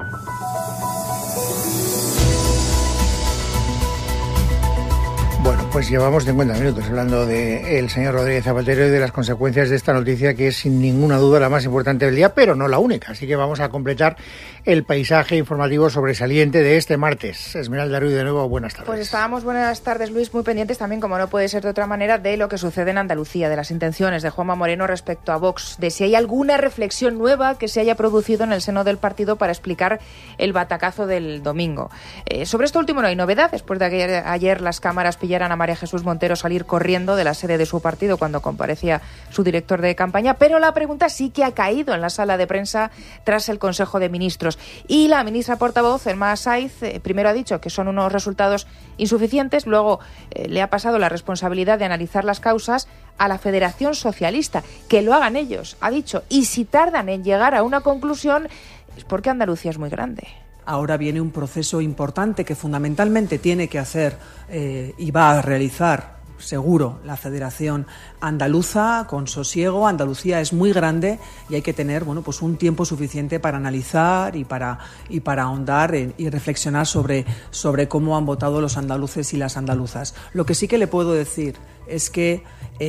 Bueno, pues llevamos 50 minutos hablando del señor Rodríguez Zapatero y de las consecuencias de esta noticia, que es sin ninguna duda la más importante del día, pero no la única. Así que vamos a completar el paisaje informativo sobresaliente de este martes. Esmeralda Ruiz, de nuevo, buenas tardes. Pues estábamos, buenas tardes, Luis, muy pendientes también, como no puede ser de otra manera, de lo que sucede en Andalucía, de las intenciones de Juanma Moreno respecto a Vox, de si hay alguna reflexión nueva que se haya producido en el seno del partido para explicar el batacazo del domingo. Sobre esto último no hay novedad, después de que ayer las cámaras pillaran a María Jesús Montero salir corriendo de la sede de su partido cuando comparecía su director de campaña, pero la pregunta sí que ha caído en la sala de prensa tras el Consejo de Ministros. Y la ministra portavoz, Elma Saiz, primero ha dicho que son unos resultados insuficientes, luego le ha pasado la responsabilidad de analizar las causas a la Federación Socialista, que lo hagan ellos, ha dicho, y si tardan en llegar a una conclusión es porque Andalucía es muy grande. Ahora viene un proceso importante que fundamentalmente tiene que hacer y va a realizar, seguro, la Federación Andaluza con sosiego. Andalucía es muy grande y hay que tener pues un tiempo suficiente para analizar y para ahondar y reflexionar sobre cómo han votado los andaluces y las andaluzas. Lo que sí que le puedo decir es que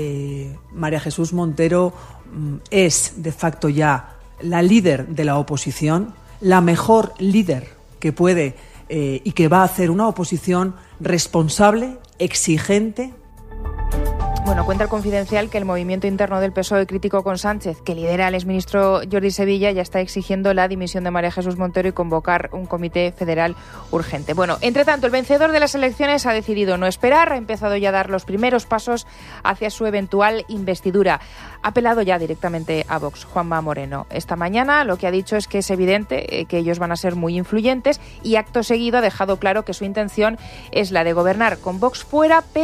María Jesús Montero es de facto ya la líder de la oposición, la mejor líder que puede y que va a hacer una oposición responsable, exigente. Bueno, cuenta el Confidencial que el movimiento interno del PSOE crítico con Sánchez, que lidera el exministro Jordi Sevilla, ya está exigiendo la dimisión de María Jesús Montero y convocar un comité federal urgente. Bueno, entre tanto, el vencedor de las elecciones ha decidido no esperar, ha empezado ya a dar los primeros pasos hacia su eventual investidura. Ha apelado ya directamente a Vox, Juanma Moreno. Esta mañana lo que ha dicho es que es evidente que ellos van a ser muy influyentes y acto seguido ha dejado claro que su intención es la de gobernar con Vox fuera, pero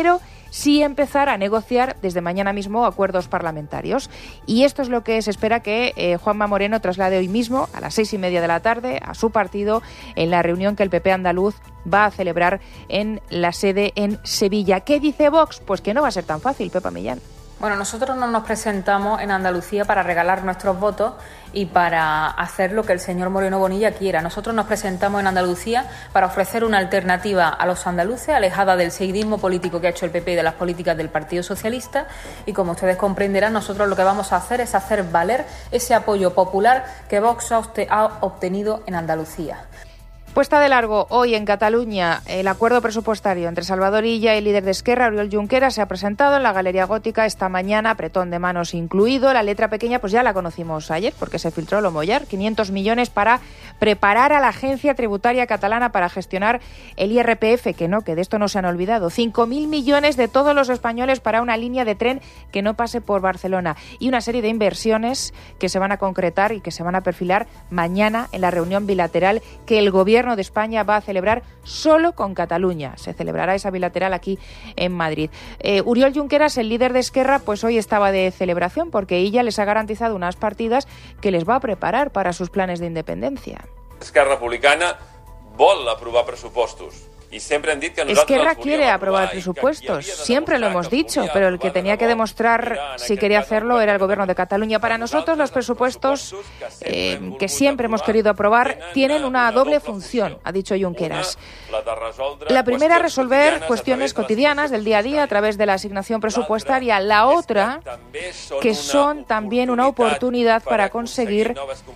sí empezar a negociar desde mañana mismo acuerdos parlamentarios. Y esto es lo que se espera que Juanma Moreno traslade hoy mismo a las 6:30 de la tarde a su partido en la reunión que el PP andaluz va a celebrar en la sede en Sevilla. ¿Qué dice Vox? Pues que no va a ser tan fácil, Pepa Millán. Bueno, nosotros no nos presentamos en Andalucía para regalar nuestros votos y para hacer lo que el señor Moreno Bonilla quiera. Nosotros nos presentamos en Andalucía para ofrecer una alternativa a los andaluces, alejada del seguidismo político que ha hecho el PP y de las políticas del Partido Socialista. Y como ustedes comprenderán, nosotros lo que vamos a hacer es hacer valer ese apoyo popular que Vox ha obtenido en Andalucía. Puesta de largo hoy en Cataluña el acuerdo presupuestario entre Salvador Illa y el líder de Esquerra, Oriol Junqueras, se ha presentado en la Galería Gótica esta mañana, apretón de manos incluido. La letra pequeña pues ya la conocimos ayer porque se filtró lo mollar. 500 millones para preparar a la Agencia Tributaria Catalana para gestionar el IRPF, que de esto no se han olvidado. 5.000 millones de todos los españoles para una línea de tren que no pase por Barcelona. Y una serie de inversiones que se van a concretar y que se van a perfilar mañana en la reunión bilateral que el Gobierno de España va a celebrar solo con Cataluña. Se celebrará esa bilateral aquí en Madrid. Oriol Junqueras, el líder de Esquerra, pues hoy estaba de celebración porque ella les ha garantizado unas partidas que les va a preparar para sus planes de independencia. Esquerra Republicana vol aprovar pressupostos. Esquerra quiere aprobar presupuestos, siempre lo hemos dicho, pero el que tenía que demostrar si quería hacerlo era el Gobierno de Cataluña. Para nosotros los presupuestos que siempre hemos querido aprobar tienen una doble función, ha dicho Junqueras. La primera, resolver cuestiones cotidianas del día a día a través de la asignación presupuestaria. La otra, que son también una oportunidad para conseguir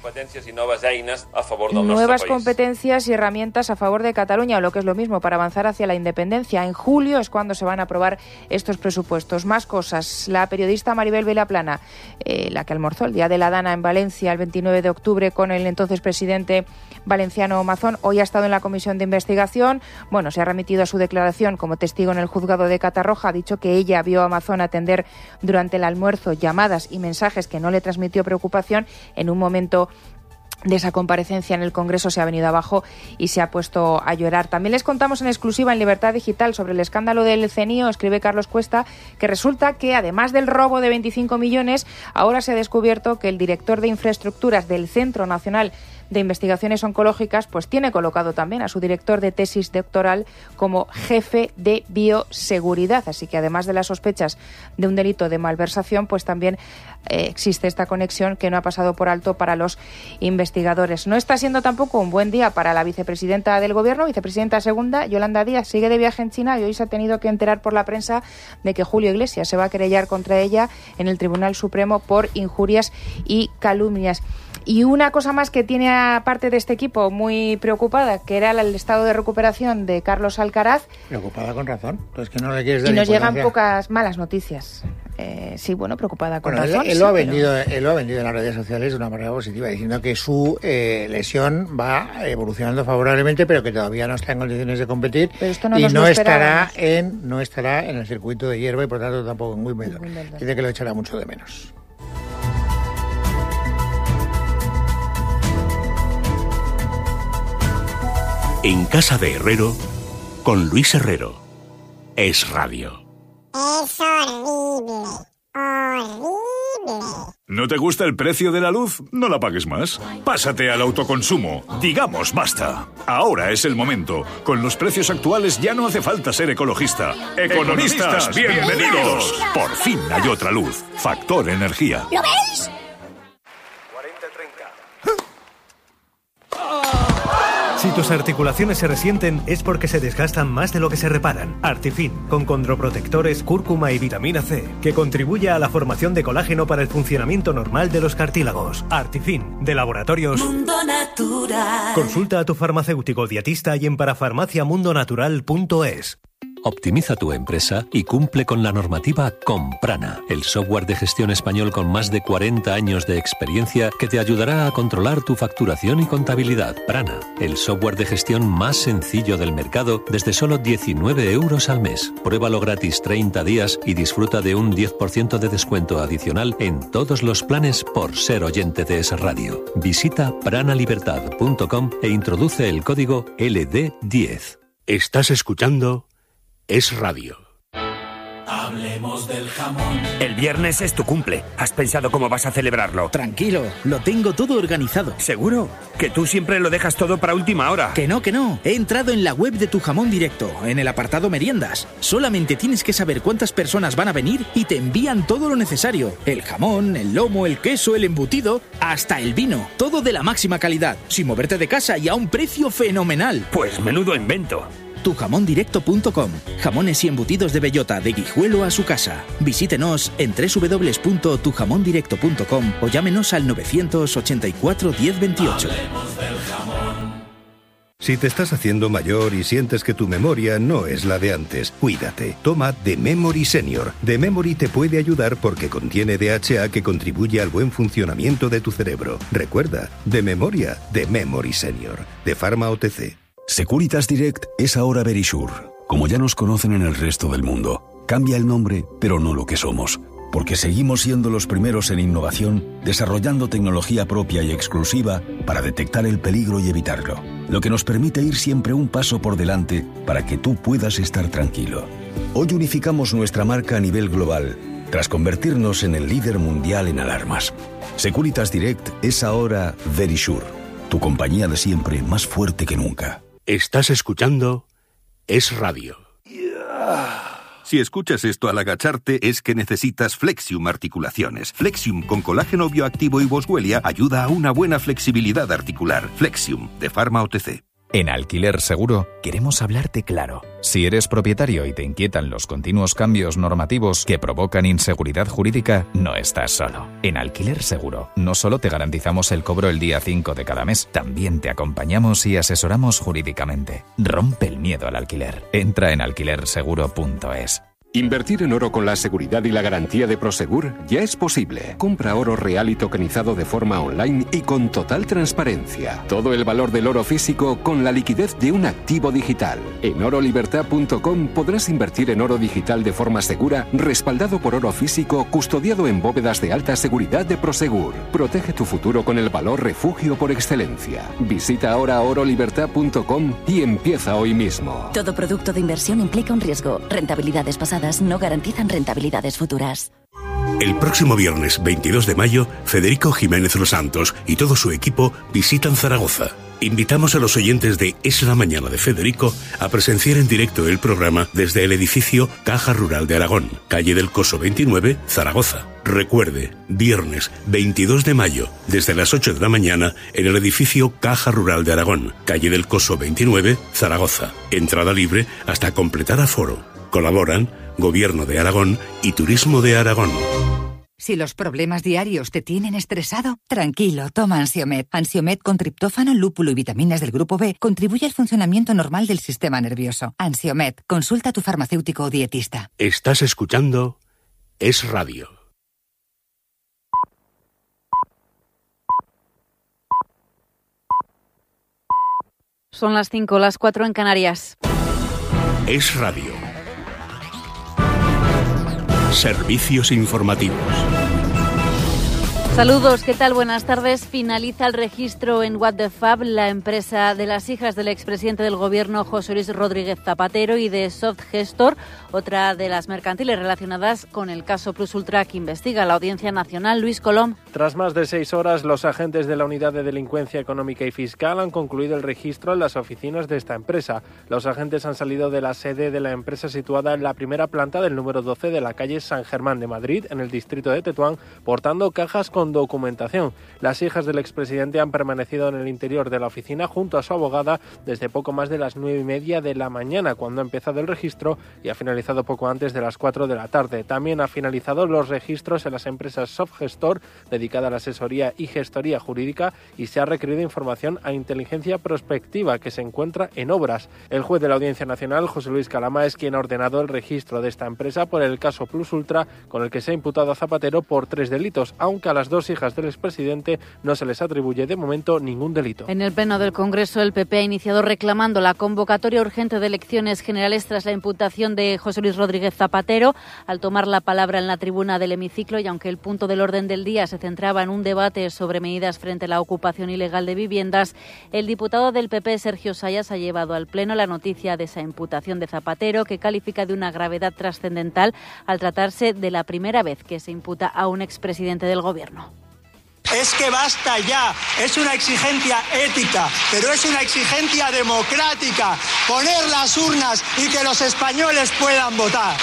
nuevas competencias y herramientas a favor de Cataluña, o lo que es lo mismo, para avanzar hacia la independencia. En julio es cuando se van a aprobar estos presupuestos. Más cosas. La periodista Maribel Vilaplana, la que almorzó el Día de la Dana en Valencia el 29 de octubre con el entonces presidente valenciano Mazón, hoy ha estado en la comisión de investigación. Bueno, se ha remitido a su declaración como testigo en el juzgado de Catarroja. Ha dicho que ella vio a Mazón atender durante el almuerzo llamadas y mensajes que no le transmitió preocupación. En un momento de esa comparecencia en el Congreso se ha venido abajo y se ha puesto a llorar. También les contamos en exclusiva en Libertad Digital sobre el escándalo del CNIO, escribe Carlos Cuesta, que resulta que además del robo de 25 millones, ahora se ha descubierto que el director de infraestructuras del Centro Nacional de Investigaciones Oncológicas pues tiene colocado también a su director de tesis doctoral como jefe de bioseguridad. Así que además de las sospechas de un delito de malversación, pues también existe esta conexión que no ha pasado por alto para los investigadores. No está siendo tampoco un buen día para la vicepresidenta del Gobierno, vicepresidenta segunda, Yolanda Díaz, sigue de viaje en China y hoy se ha tenido que enterar por la prensa de que Julio Iglesias se va a querellar contra ella en el Tribunal Supremo por injurias y calumnias. Y una cosa más que tiene a parte de este equipo muy preocupada, que era el estado de recuperación de Carlos Alcaraz. Preocupada con razón. Pues que no le quieres dar y nos importancia. Llegan pocas malas noticias. Sí, bueno, preocupada con razón. Él lo ha vendido en las redes sociales de una manera positiva, diciendo que su lesión va evolucionando favorablemente, pero que todavía no está en condiciones de competir y no estará en el circuito de hierba y por tanto tampoco en Wimbledon. Dice que lo echará mucho de menos. En Casa de Herrero, con Luis Herrero. Es Radio. Es horrible, horrible. ¿No te gusta el precio de la luz? No la pagues más. Pásate al autoconsumo. Digamos basta. Ahora es el momento. Con los precios actuales ya no hace falta ser ecologista. ¡Economistas, bienvenidos! Por fin hay otra luz. Factor Energía. ¿Lo veis? Si tus articulaciones se resienten es porque se desgastan más de lo que se reparan. Artifin, con condroprotectores, cúrcuma y vitamina C, que contribuye a la formación de colágeno para el funcionamiento normal de los cartílagos. Artifin, de Laboratorios Mundo Natural. Consulta a tu farmacéutico dietista y en parafarmaciamundonatural.es. Optimiza tu empresa y cumple con la normativa con Prana, el software de gestión español con más de 40 años de experiencia que te ayudará a controlar tu facturación y contabilidad. Prana, el software de gestión más sencillo del mercado desde solo 19 euros al mes. Pruébalo gratis 30 días y disfruta de un 10% de descuento adicional en todos los planes por ser oyente de Es Radio. Visita pranalibertad.com e introduce el código LD10. Estás escuchando Es Radio. Hablemos del jamón. El viernes es tu cumple. ¿Has pensado cómo vas a celebrarlo? Tranquilo, lo tengo todo organizado. ¿Seguro? Que tú siempre lo dejas todo para última hora. Que no. He entrado en la web de Tu Jamón Directo, en el apartado meriendas. Solamente tienes que saber cuántas personas van a venir y te envían todo lo necesario. El jamón, el lomo, el queso, el embutido, hasta el vino. Todo de la máxima calidad, sin moverte de casa y a un precio fenomenal. Pues menudo invento. Tujamondirecto.com. Jamones y embutidos de bellota, de Guijuelo a su casa. Visítenos en www.tujamondirecto.com o llámenos al 984 1028. Si te estás haciendo mayor y sientes que tu memoria no es la de antes, cuídate. Toma The Memory Senior. The Memory te puede ayudar porque contiene DHA que contribuye al buen funcionamiento de tu cerebro. Recuerda, de memoria, The Memory Senior. De Pharma OTC. Securitas Direct es ahora Verisure. Como ya nos conocen en el resto del mundo, cambia el nombre, pero no lo que somos. Porque seguimos siendo los primeros en innovación, desarrollando tecnología propia y exclusiva para detectar el peligro y evitarlo. Lo que nos permite ir siempre un paso por delante para que tú puedas estar tranquilo. Hoy unificamos nuestra marca a nivel global, tras convertirnos en el líder mundial en alarmas. Securitas Direct es ahora Verisure, tu compañía de siempre más fuerte que nunca. Estás escuchando Es Radio. Si escuchas esto al agacharte es que necesitas Flexium Articulaciones. Flexium con colágeno bioactivo y boswellia ayuda a una buena flexibilidad articular. Flexium, de Pharma OTC. En Alquiler Seguro queremos hablarte claro. Si eres propietario y te inquietan los continuos cambios normativos que provocan inseguridad jurídica, no estás solo. En Alquiler Seguro no solo te garantizamos el cobro el día 5 de cada mes, también te acompañamos y asesoramos jurídicamente. Rompe el miedo al alquiler. Entra en alquilerseguro.es. Invertir en oro con la seguridad y la garantía de Prosegur ya es posible. Compra oro real y tokenizado de forma online y con total transparencia. Todo el valor del oro físico con la liquidez de un activo digital. En orolibertad.com podrás invertir en oro digital de forma segura, respaldado por oro físico, custodiado en bóvedas de alta seguridad de Prosegur. Protege tu futuro con el valor refugio por excelencia. Visita ahora orolibertad.com y empieza hoy mismo. Todo producto de inversión implica un riesgo. Rentabilidades pasadas no garantizan rentabilidades futuras. El próximo viernes 22 de mayo, Federico Jiménez Los Santos y todo su equipo visitan Zaragoza. Invitamos a los oyentes de Es la Mañana de Federico a presenciar en directo el programa desde el edificio Caja Rural de Aragón, calle del Coso 29, Zaragoza. Recuerde, viernes 22 de mayo, desde las 8 de la mañana, en el edificio Caja Rural de Aragón, calle del Coso 29, Zaragoza. Entrada libre hasta completar aforo. Colaboran Gobierno de Aragón y Turismo de Aragón. Si los problemas diarios te tienen estresado, tranquilo, toma Ansiomed. Ansiomed con triptófano, lúpulo y vitaminas del grupo B contribuye al funcionamiento normal del sistema nervioso. Ansiomed, consulta a tu farmacéutico o dietista. Estás escuchando Es Radio. Son las 5, las 4 en Canarias. Es Radio. Servicios informativos. Saludos, ¿qué tal? Buenas tardes. Finaliza el registro en What the Fab, la empresa de las hijas del expresidente del Gobierno, José Luis Rodríguez Zapatero, y de Softgestor, otra de las mercantiles relacionadas con el caso Plus Ultra que investiga la Audiencia Nacional. Luis Colom. Tras más de 6 horas, los agentes de la Unidad de Delincuencia Económica y Fiscal han concluido el registro en las oficinas de esta empresa. Los agentes han salido de la sede de la empresa situada en la primera planta del número 12 de la calle San Germán de Madrid, en el distrito de Tetuán, portando cajas con documentación. Las hijas del expresidente han permanecido en el interior de la oficina junto a su abogada desde poco más de las 9:30 de la mañana, cuando ha empezado el registro, y ha finalizado poco antes de las 4 de la tarde. También ha finalizado los registros en las empresas Softgestor, dedicada a la asesoría y gestoría jurídica, y se ha requerido información a Inteligencia Prospectiva, que se encuentra en obras. El juez de la Audiencia Nacional, José Luis Calama, es quien ha ordenado el registro de esta empresa por el caso Plus Ultra, con el que se ha imputado a Zapatero por 3 delitos, aunque a las 2 dos hijas del expresidente no se les atribuye de momento ningún delito. En el Pleno del Congreso, el PP ha iniciado reclamando la convocatoria urgente de elecciones generales tras la imputación de José Luis Rodríguez Zapatero. Al tomar la palabra en la tribuna del hemiciclo, y aunque el punto del orden del día se centraba en un debate sobre medidas frente a la ocupación ilegal de viviendas, el diputado del PP, Sergio Sayas, ha llevado al Pleno la noticia de esa imputación de Zapatero, que califica de una gravedad trascendental al tratarse de la primera vez que se imputa a un expresidente del Gobierno. Es que basta ya, es una exigencia ética, pero es una exigencia democrática, poner las urnas y que los españoles puedan votar.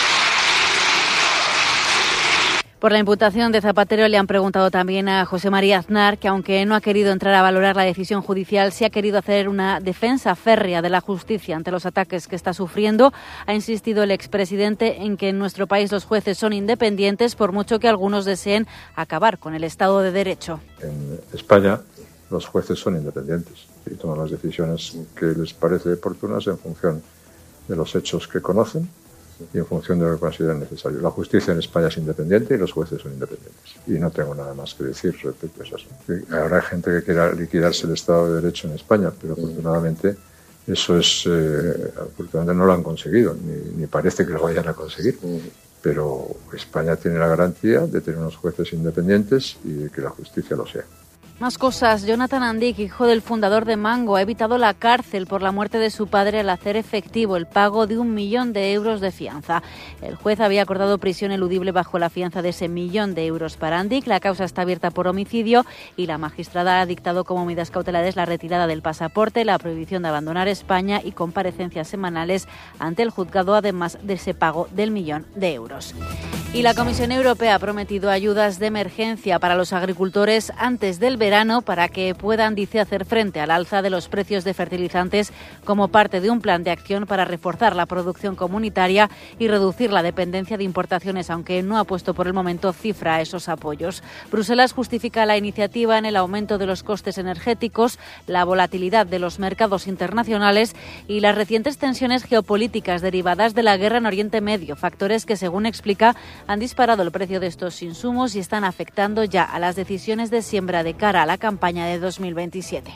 Por la imputación de Zapatero le han preguntado también a José María Aznar, que aunque no ha querido entrar a valorar la decisión judicial, sí ha querido hacer una defensa férrea de la justicia ante los ataques que está sufriendo. Ha insistido el expresidente en que en nuestro país los jueces son independientes, por mucho que algunos deseen acabar con el Estado de Derecho. En España los jueces son independientes y toman las decisiones que les parece oportunas en función de los hechos que conocen y en función de lo que consideren necesario. La justicia en España es independiente y los jueces son independientes. Y no tengo nada más que decir respecto a eso. Habrá gente que quiera liquidarse el Estado de Derecho en España, pero afortunadamente eso afortunadamente no lo han conseguido, ni parece que lo vayan a conseguir. Pero España tiene la garantía de tener unos jueces independientes y de que la justicia lo sea. Más cosas. Jonathan Andic, hijo del fundador de Mango, ha evitado la cárcel por la muerte de su padre al hacer efectivo el pago de 1 millón de euros de fianza. El juez había acordado prisión eludible bajo la fianza de ese 1 millón de euros para Andic. La causa está abierta por homicidio y la magistrada ha dictado como medidas cautelares la retirada del pasaporte, la prohibición de abandonar España y comparecencias semanales ante el juzgado, además de ese pago del 1 millón de euros. Y la Comisión Europea ha prometido ayudas de emergencia para los agricultores antes del verano para que puedan, dice, hacer frente al alza de los precios de fertilizantes como parte de un plan de acción para reforzar la producción comunitaria y reducir la dependencia de importaciones, aunque no ha puesto por el momento cifra a esos apoyos. Bruselas justifica la iniciativa en el aumento de los costes energéticos, la volatilidad de los mercados internacionales y las recientes tensiones geopolíticas derivadas de la guerra en Oriente Medio, factores que, según explica, han disparado el precio de estos insumos y están afectando ya a las decisiones de siembra de cara a la campaña de 2027.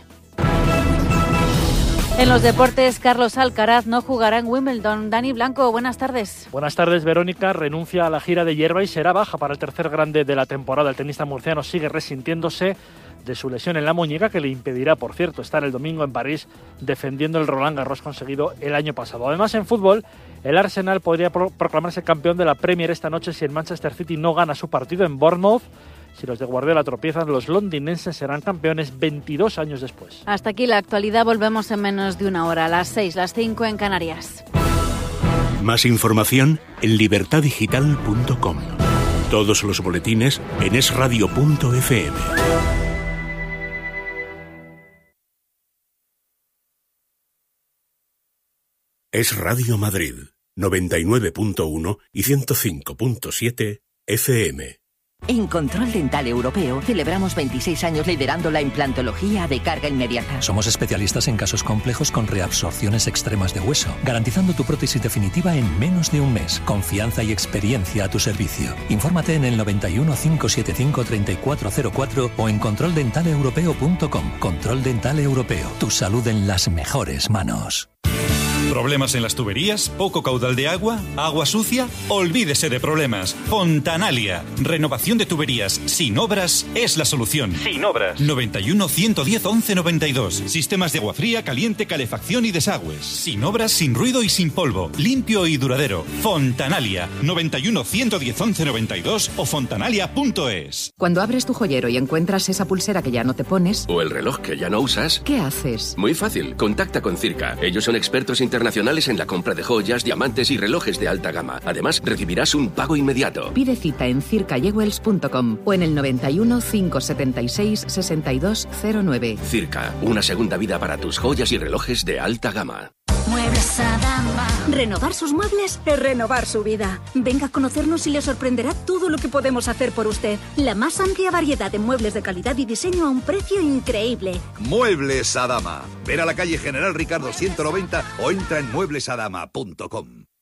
En los deportes, Carlos Alcaraz no jugará en Wimbledon. Dani Blanco, buenas tardes. Buenas tardes, Verónica. Renuncia a la gira de hierba y será baja para el tercer grande de la temporada. El tenista murciano sigue resintiéndose de su lesión en la muñeca, que le impedirá, por cierto, estar el domingo en París defendiendo el Roland Garros conseguido el año pasado. Además, en fútbol, el Arsenal podría proclamarse campeón de la Premier esta noche si el Manchester City no gana su partido en Bournemouth. Si los de Guardiola tropiezan, los londinenses serán campeones 22 años después. Hasta aquí la actualidad. Volvemos en menos de una hora, a las 6, las 5 en Canarias. Más información en libertadigital.com. Todos los boletines en esradio.fm. Es Radio Madrid, 99.1 y 105.7 FM. En Control Dental Europeo celebramos 26 años liderando la implantología de carga inmediata. Somos especialistas en casos complejos con reabsorciones extremas de hueso, garantizando tu prótesis definitiva en menos de un mes. Confianza y experiencia a tu servicio. Infórmate en el 91 575 3404 o en controldentaleuropeo.com. Control Dental Europeo. Tu salud en las mejores manos. ¿Problemas en las tuberías? ¿Poco caudal de agua? ¿Agua sucia? Olvídese de problemas. Fontanalia. Renovación de tuberías sin obras es la solución. Sin obras. 91 110 11 92. Sistemas de agua fría, caliente, calefacción y desagües. Sin obras, sin ruido y sin polvo. Limpio y duradero. Fontanalia. 91 110 11 92 o fontanalia.es. Cuando abres tu joyero y encuentras esa pulsera que ya no te pones, o el reloj que ya no usas, ¿qué haces? Muy fácil. Contacta con Circa. Ellos son expertos internacionales en la compra de joyas, diamantes y relojes de alta gama. Además, recibirás un pago inmediato. Pide cita en circajewells.com o en el 91 576 6209. Circa, una segunda vida para tus joyas y relojes de alta gama. Muebles Adama. Renovar sus muebles es renovar su vida. Venga a conocernos y le sorprenderá todo lo que podemos hacer por usted. La más amplia variedad de muebles de calidad y diseño a un precio increíble. Muebles Adama. Ven a la calle General Ricardo 190 o entra en mueblesadama.com.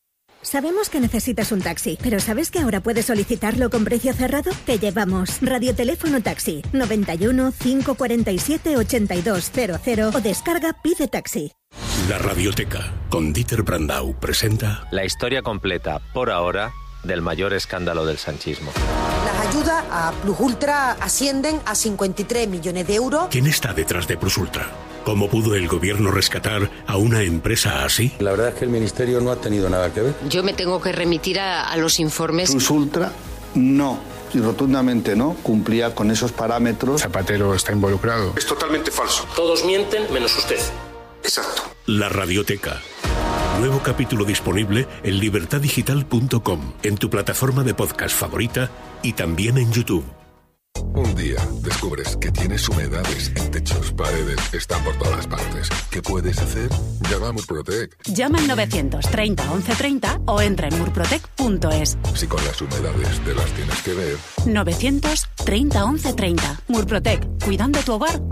Sabemos que necesitas un taxi, pero ¿sabes que ahora puedes solicitarlo con precio cerrado? Te llevamos. Radioteléfono Taxi 91 547 8200 o descarga Pide Taxi. La Radioteca, con Dieter Brandau, presenta la historia completa, por ahora, del mayor escándalo del sanchismo. Las ayudas a Plus Ultra ascienden a 53 millones de euros. ¿Quién está detrás de Plus Ultra? ¿Cómo pudo el gobierno rescatar a una empresa así? La verdad es que el ministerio no ha tenido nada que ver. Yo me tengo que remitir a los informes. Plus Ultra no, y rotundamente no, cumplía con esos parámetros. Zapatero está involucrado. Es totalmente falso. Todos mienten menos usted. Exacto. La Radioteca. Nuevo capítulo disponible en libertadigital.com, en tu plataforma de podcast favorita y también en YouTube. Un día descubres que tienes humedades en techos, paredes, están por todas partes. ¿Qué puedes hacer? Llama a Murprotec. Llama al 930 1130 o entra en murprotec.es. Si con las humedades te las tienes que ver. 930 1130. Murprotec, cuidando tu hogar